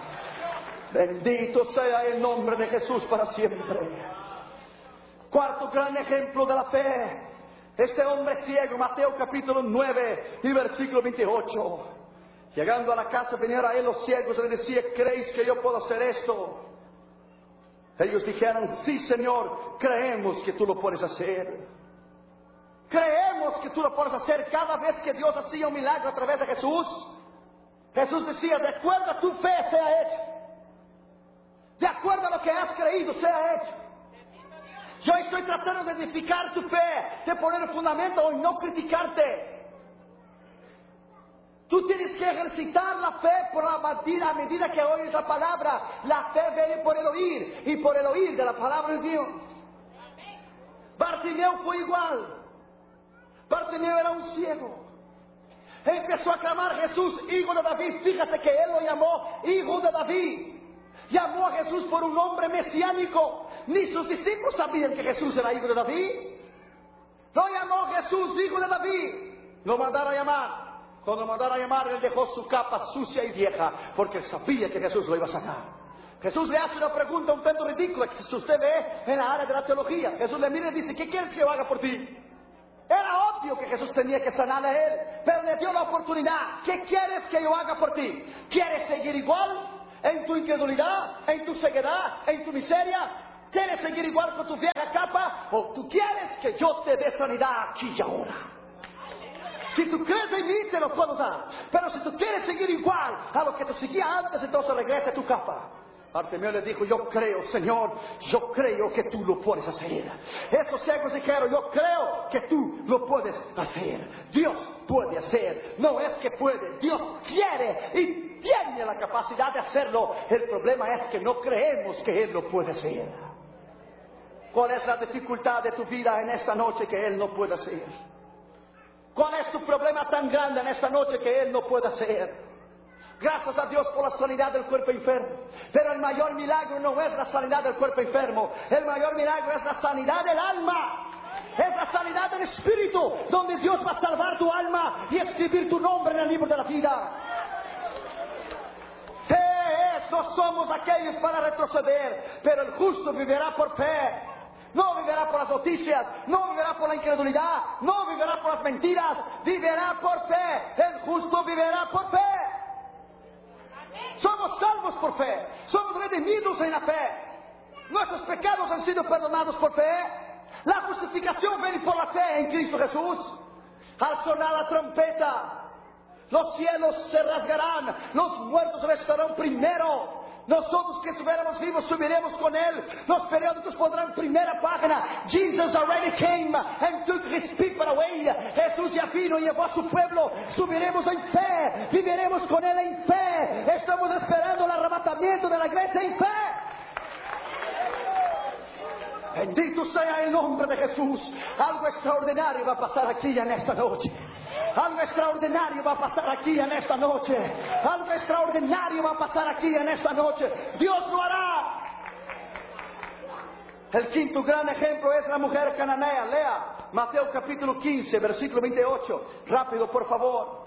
Bendito sea el nombre de Jesús para siempre. Cuarto gran ejemplo de la fe. Este hombre ciego, Mateo capítulo nueve y versículo veintiocho. Llegando a la casa, venían a él los ciegos y le decía: ¿creéis que yo puedo hacer esto? Ellos dijeron: sí, Señor, creemos que tú lo puedes hacer. Creemos que tú lo puedes hacer. Cada vez que Dios hacía un milagro a través de Jesús, Jesús decía: de acuerdo a tu fe sea hecho. De acuerdo a lo que has creído sea hecho. Yo estoy tratando de edificar tu fe, de poner el fundamento y no criticarte. Tú tienes que ejercitar la fe por la medida, a medida que oyes la palabra. La fe viene por el oír y por el oír de la palabra de Dios. Bartimeo fue igual. Bartimeo era un ciego. Empezó a clamar: Jesús, hijo de David. Fíjate que él lo llamó hijo de David. Llamó a Jesús por un nombre mesiánico. Ni sus discípulos sabían que Jesús era hijo de David. Lo llamó Jesús, hijo de David. Lo mandaron a llamar. Cuando lo mandaron a llamar, él dejó su capa sucia y vieja, porque sabía que Jesús lo iba a sacar. Jesús le hace una pregunta un tanto ridícula, que si usted ve en la área de la teología. Jesús le mira y dice: ¿qué quieres que yo haga por ti? Era obvio que Jesús tenía que sanarle a él, pero le dio la oportunidad. ¿Qué quieres que yo haga por ti? ¿Quieres seguir igual en tu incredulidad, en tu ceguedad, en tu miseria? ¿Quieres seguir igual con tu vieja capa? ¿O tú quieres que yo te dé sanidad aquí y ahora? Si tú crees en mí, te lo puedo dar. Pero si tú quieres seguir igual a lo que te seguía antes, entonces regresa a tu capa. Bartimeo le dijo: yo creo, Señor, yo creo que tú lo puedes hacer. Estos ciegos dijeron: yo creo que tú lo puedes hacer. Dios puede hacer, no es que puede, Dios quiere y tiene la capacidad de hacerlo. El problema es que no creemos que Él lo puede hacer. ¿Cuál es la dificultad de tu vida en esta noche que Él no puede hacer? ¿Cuál es tu problema tan grande en esta noche que Él no puede hacer? Gracias a Dios por la sanidad del cuerpo enfermo. Pero el mayor milagro no es la sanidad del cuerpo enfermo. El mayor milagro es la sanidad del alma. Es la sanidad del espíritu, donde Dios va a salvar tu alma y escribir tu nombre en el libro de la vida. Fe es, no somos aquellos para retroceder, pero el justo vivirá por fe. No vivirá por las noticias, no vivirá por la incredulidad, no vivirá por las mentiras, vivirá por fe. El justo vivirá por fe. Somos salvos por fe, somos redimidos en la fe. Nuestros pecados han sido perdonados por fe. La justificación viene por la fe en Cristo Jesús. Al sonar la trompeta, los cielos se rasgarán, los muertos resucitarán primero. Nosotros que estuviéramos vivos subiremos con Él. Los periódicos pondrán primera página: Jesus already came and took his people away. Jesús ya vino y llevó a su pueblo. Subiremos en fe, viviremos con Él en fe. Estamos esperando el arrebatamiento de la iglesia en fe. Bendito sea el nombre de Jesús. Algo extraordinario va a pasar aquí en esta noche. Algo extraordinario va a pasar aquí en esta noche. Algo extraordinario va a pasar aquí en esta noche. Dios lo hará. El quinto gran ejemplo es la mujer cananea. Lea Mateo capítulo quince, versículo veintiocho. Rápido, por favor.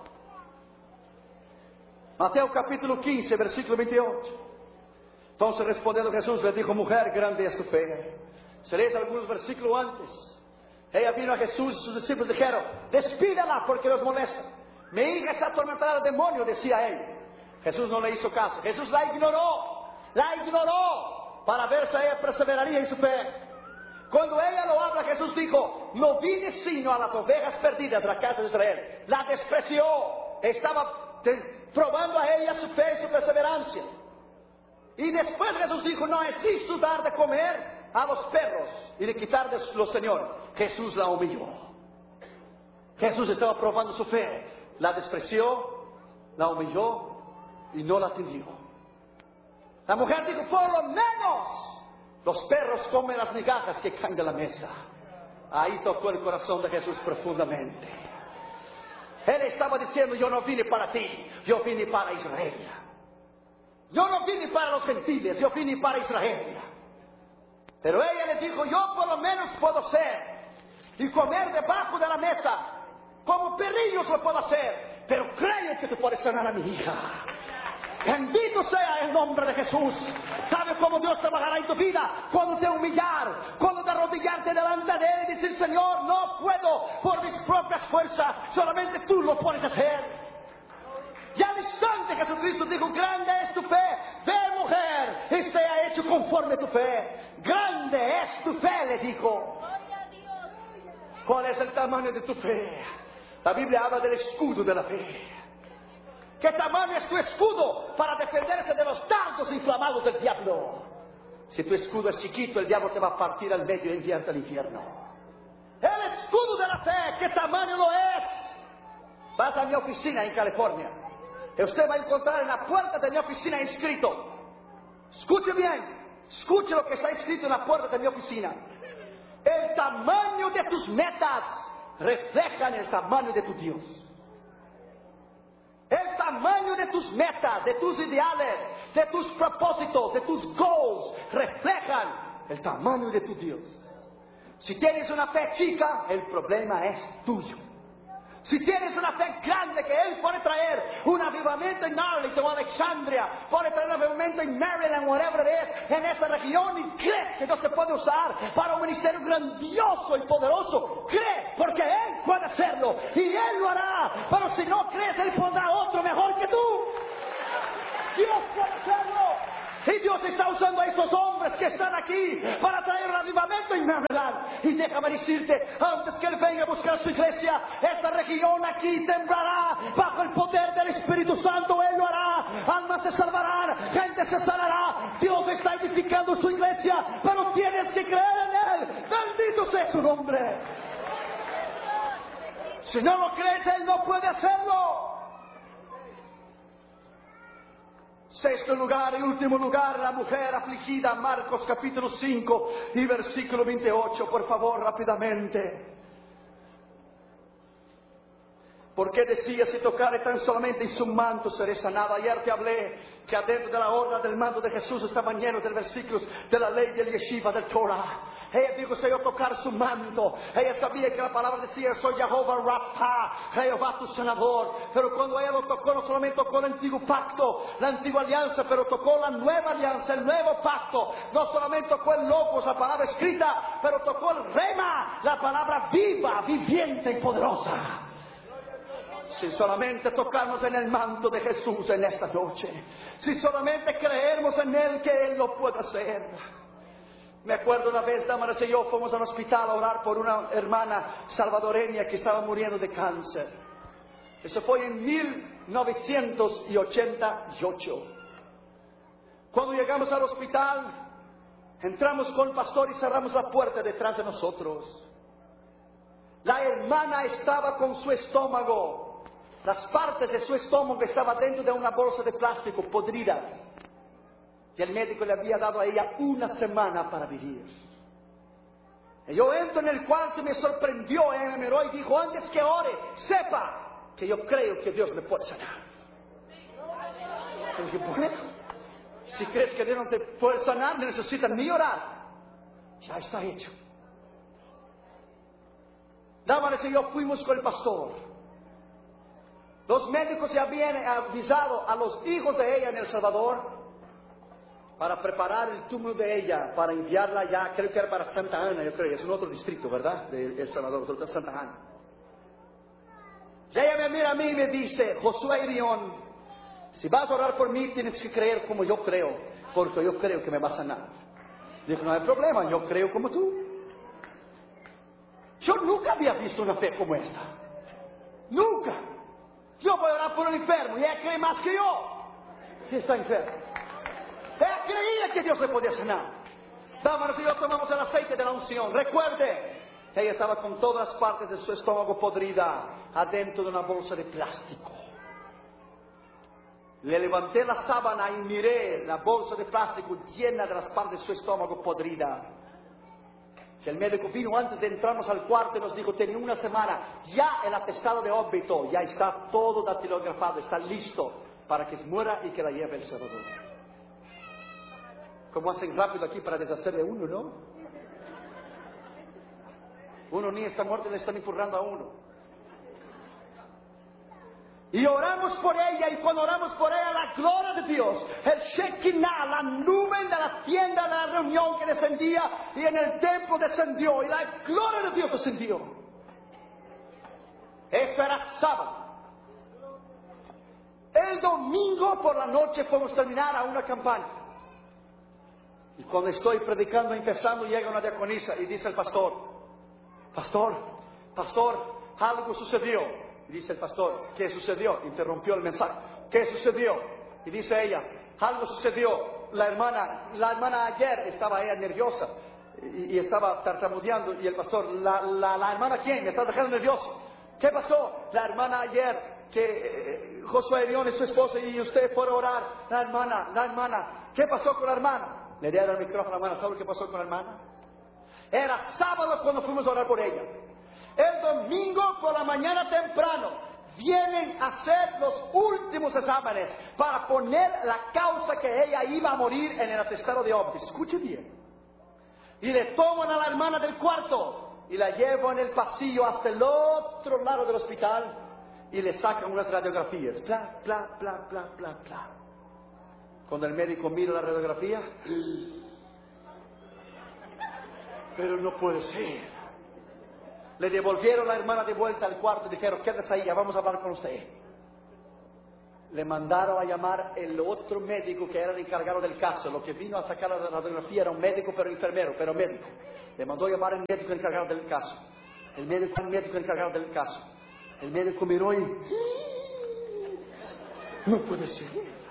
Mateo capítulo quince, versículo veintiocho. Entonces respondiendo Jesús le dijo: mujer, grande es tu fe. Se lees algunos versículos antes. Ella vino a Jesús y sus discípulos dijeron: despídala porque los molesta. Mi hija está atormentada de demonio, decía él. Jesús no le hizo caso. Jesús la ignoró. La ignoró para ver si ella perseveraría en su fe. Cuando ella lo habla, Jesús dijo: no vine sino a las ovejas perdidas de la casa de Israel. La despreció. Estaba probando a ella su fe y su perseverancia. Y después Jesús dijo: no es listo dar de comer a los perros y de quitarles los señores. Jesús la humilló. Jesús estaba probando su fe. La despreció, la humilló y no la atendió. La mujer dijo: por lo menos los perros comen las migajas que caen de la mesa. Ahí tocó el corazón de Jesús profundamente. Él estaba diciendo: yo no vine para ti, yo vine para Israel. Yo no vine para los gentiles, yo vine para Israel. Pero ella le dijo: yo por lo menos puedo ser y comer debajo de la mesa, como perrillos lo puedo hacer, pero creo que tú puedes sanar a mi hija. Bendito sea el nombre de Jesús. ¿Sabes cómo Dios trabajará en tu vida? Cuando te humillar, cuando te arrodillarte delante de Él y decir: Señor, no puedo por mis propias fuerzas, solamente tú lo puedes hacer. Y al instante Jesucristo dijo: grande es tu fe, ve mujer, y sea hecho conforme a tu fe. Grande es tu fe, le dijo. ¿Cuál es el tamaño de tu fe? La Biblia habla del escudo de la fe. ¿Qué tamaño es tu escudo para defenderse de los dardos inflamados del diablo? Si tu escudo es chiquito, el diablo te va a partir al medio y enviarte al infierno. El escudo de la fe, ¿qué tamaño lo es? Vas a mi oficina en California y usted va a encontrar en la puerta de mi oficina inscrito. Escuche bien, escuche lo que está escrito en la puerta de mi oficina. El tamaño de tus metas reflejan el tamaño de tu Dios. El tamaño de tus metas, de tus ideales, de tus propósitos, de tus goals, reflejan el tamaño de tu Dios. Si tienes una fe chica, el problema es tuyo. Si tienes una fe grande que Él puede traer un avivamiento en Arlington o Alexandria, puede traer un avivamiento en Maryland, whatever it is, en esa región, y crees que Dios te puede usar para un ministerio grandioso y poderoso, cree, porque Él puede hacerlo y Él lo hará. Pero si no crees, Él pondrá otro mejor que tú. Dios puede hacerlo. Y Dios está usando a esos hombres que están aquí para traer avivamiento en Maryland. Y déjame decirte, antes que Él venga a buscar su iglesia, esta región aquí temblará bajo el poder del Espíritu Santo. Él lo hará, almas se salvarán, gente se sanará. Dios está edificando su iglesia, pero tienes que creer en Él. Bendito sea su nombre. Si no lo crees, Él no puede hacerlo. Sexto lugar y último lugar, la mujer afligida, Marcos capítulo cinco y versículo veintiocho, por favor, rápidamente. Porque decía, si tocare tan solamente en su manto seré sanada. Ayer te hablé que adentro de la horda del manto de Jesús estaban llenos de versículos de la ley del Yeshiva, del Torah. Ella dijo, si yo tocar su manto, ella sabía que la palabra decía, soy Jehová Rapha, Jehová tu sanador. Pero cuando ella lo tocó, no solamente tocó el antiguo pacto, la antigua alianza, pero tocó la nueva alianza, el nuevo pacto. No solamente tocó el logos, la palabra escrita, pero tocó el rema, la palabra viva, viviente y poderosa. Si solamente tocamos en el manto de Jesús en esta noche, si solamente creemos en Él que Él lo puede hacer. Me acuerdo una vez, Damaris y yo fuimos al hospital a orar por una hermana salvadoreña que estaba muriendo de cáncer. Eso fue en mil novecientos ochenta y ocho. Cuando llegamos al hospital, entramos con el pastor y cerramos la puerta detrás de nosotros. La hermana estaba con su estómago. Las partes de su estómago estaban dentro de una bolsa de plástico podrida. Y el médico le había dado a ella una semana para vivir. Y yo entro en el cuarto y me sorprendió. Ella me miró y dijo, antes que ore, sepa que yo creo que Dios me puede sanar. Y dije, bueno, si crees que Dios no te puede sanar, no necesitas ni orar. Ya está hecho. Damaris y yo fuimos con el pastor. Los médicos ya habían avisado a los hijos de ella en El Salvador para preparar el túmulo de ella, para enviarla ya, creo que era para Santa Ana, yo creo, es un otro distrito, ¿verdad? De El Salvador, de Santa Ana. Y ella me mira a mí y me dice, Josué Irión, si vas a orar por mí tienes que creer como yo creo, porque yo creo que me va a sanar. Dijo, no hay problema, yo creo como tú. Yo nunca había visto una fe como esta. Nunca. Yo voy a orar por un enfermo y ella cree más que yo que está enfermo. Ella creía que Dios le podía sanar. Damaris y yo tomamos el aceite de la unción. Recuerde, ella estaba con todas las partes de su estómago podrida adentro de una bolsa de plástico. Le levanté la sábana y miré la bolsa de plástico llena de las partes de su estómago podrida. El médico vino antes de entrarnos al cuarto y nos dijo, tenía una semana, ya el atestado de óbito, ya está todo datilografado, está listo para que muera y que la lleve El Salvador. Como hacen rápido aquí para deshacer de uno, ¿no? Uno ni está muerto y le están empurrando a uno. Y oramos por ella, y cuando oramos por ella, la gloria de Dios, el Shekinah, la nube de la tienda de la reunión que descendía, y en el templo descendió, y la gloria de Dios descendió. Esto era sábado. El domingo por la noche fuimos a terminar a una campaña. Y cuando estoy predicando, empezando, llega una diaconisa y dice el pastor, Pastor, pastor, algo sucedió. Y dice el pastor, ¿qué sucedió? Interrumpió el mensaje. ¿Qué sucedió? Y dice ella, algo sucedió. La hermana, la hermana ayer estaba ella nerviosa y, y estaba tartamudeando. Y el pastor, ¿la, la, la hermana quién? Me está dejando nervioso. ¿Qué pasó? La hermana ayer, que eh, Josué Irión es su esposa y usted fue a orar. La hermana, la hermana. ¿Qué pasó con la hermana? Le dieron el micrófono a la hermana. ¿Sabe qué pasó con la hermana? Era sábado cuando fuimos a orar por ella. El domingo por la mañana temprano vienen a hacer los últimos exámenes para poner la causa que ella iba a morir en el atestado de óbito. Escuche bien. Y le toman a la hermana del cuarto y la llevan en el pasillo hasta el otro lado del hospital y le sacan unas radiografías. Bla, bla, bla, bla, bla, bla. Cuando el médico mira la radiografía, pero no puede ser. Le devolvieron a la hermana de vuelta al cuarto y dijeron, quédese ahí, ya vamos a hablar con usted. Le mandaron a llamar el otro médico que era el encargado del caso. Lo que vino a sacar la radiografía era un médico, pero enfermero, pero médico. Le mandó a llamar al médico encargado del caso. El médico, el médico encargado del caso. El médico miró y... no puede ser.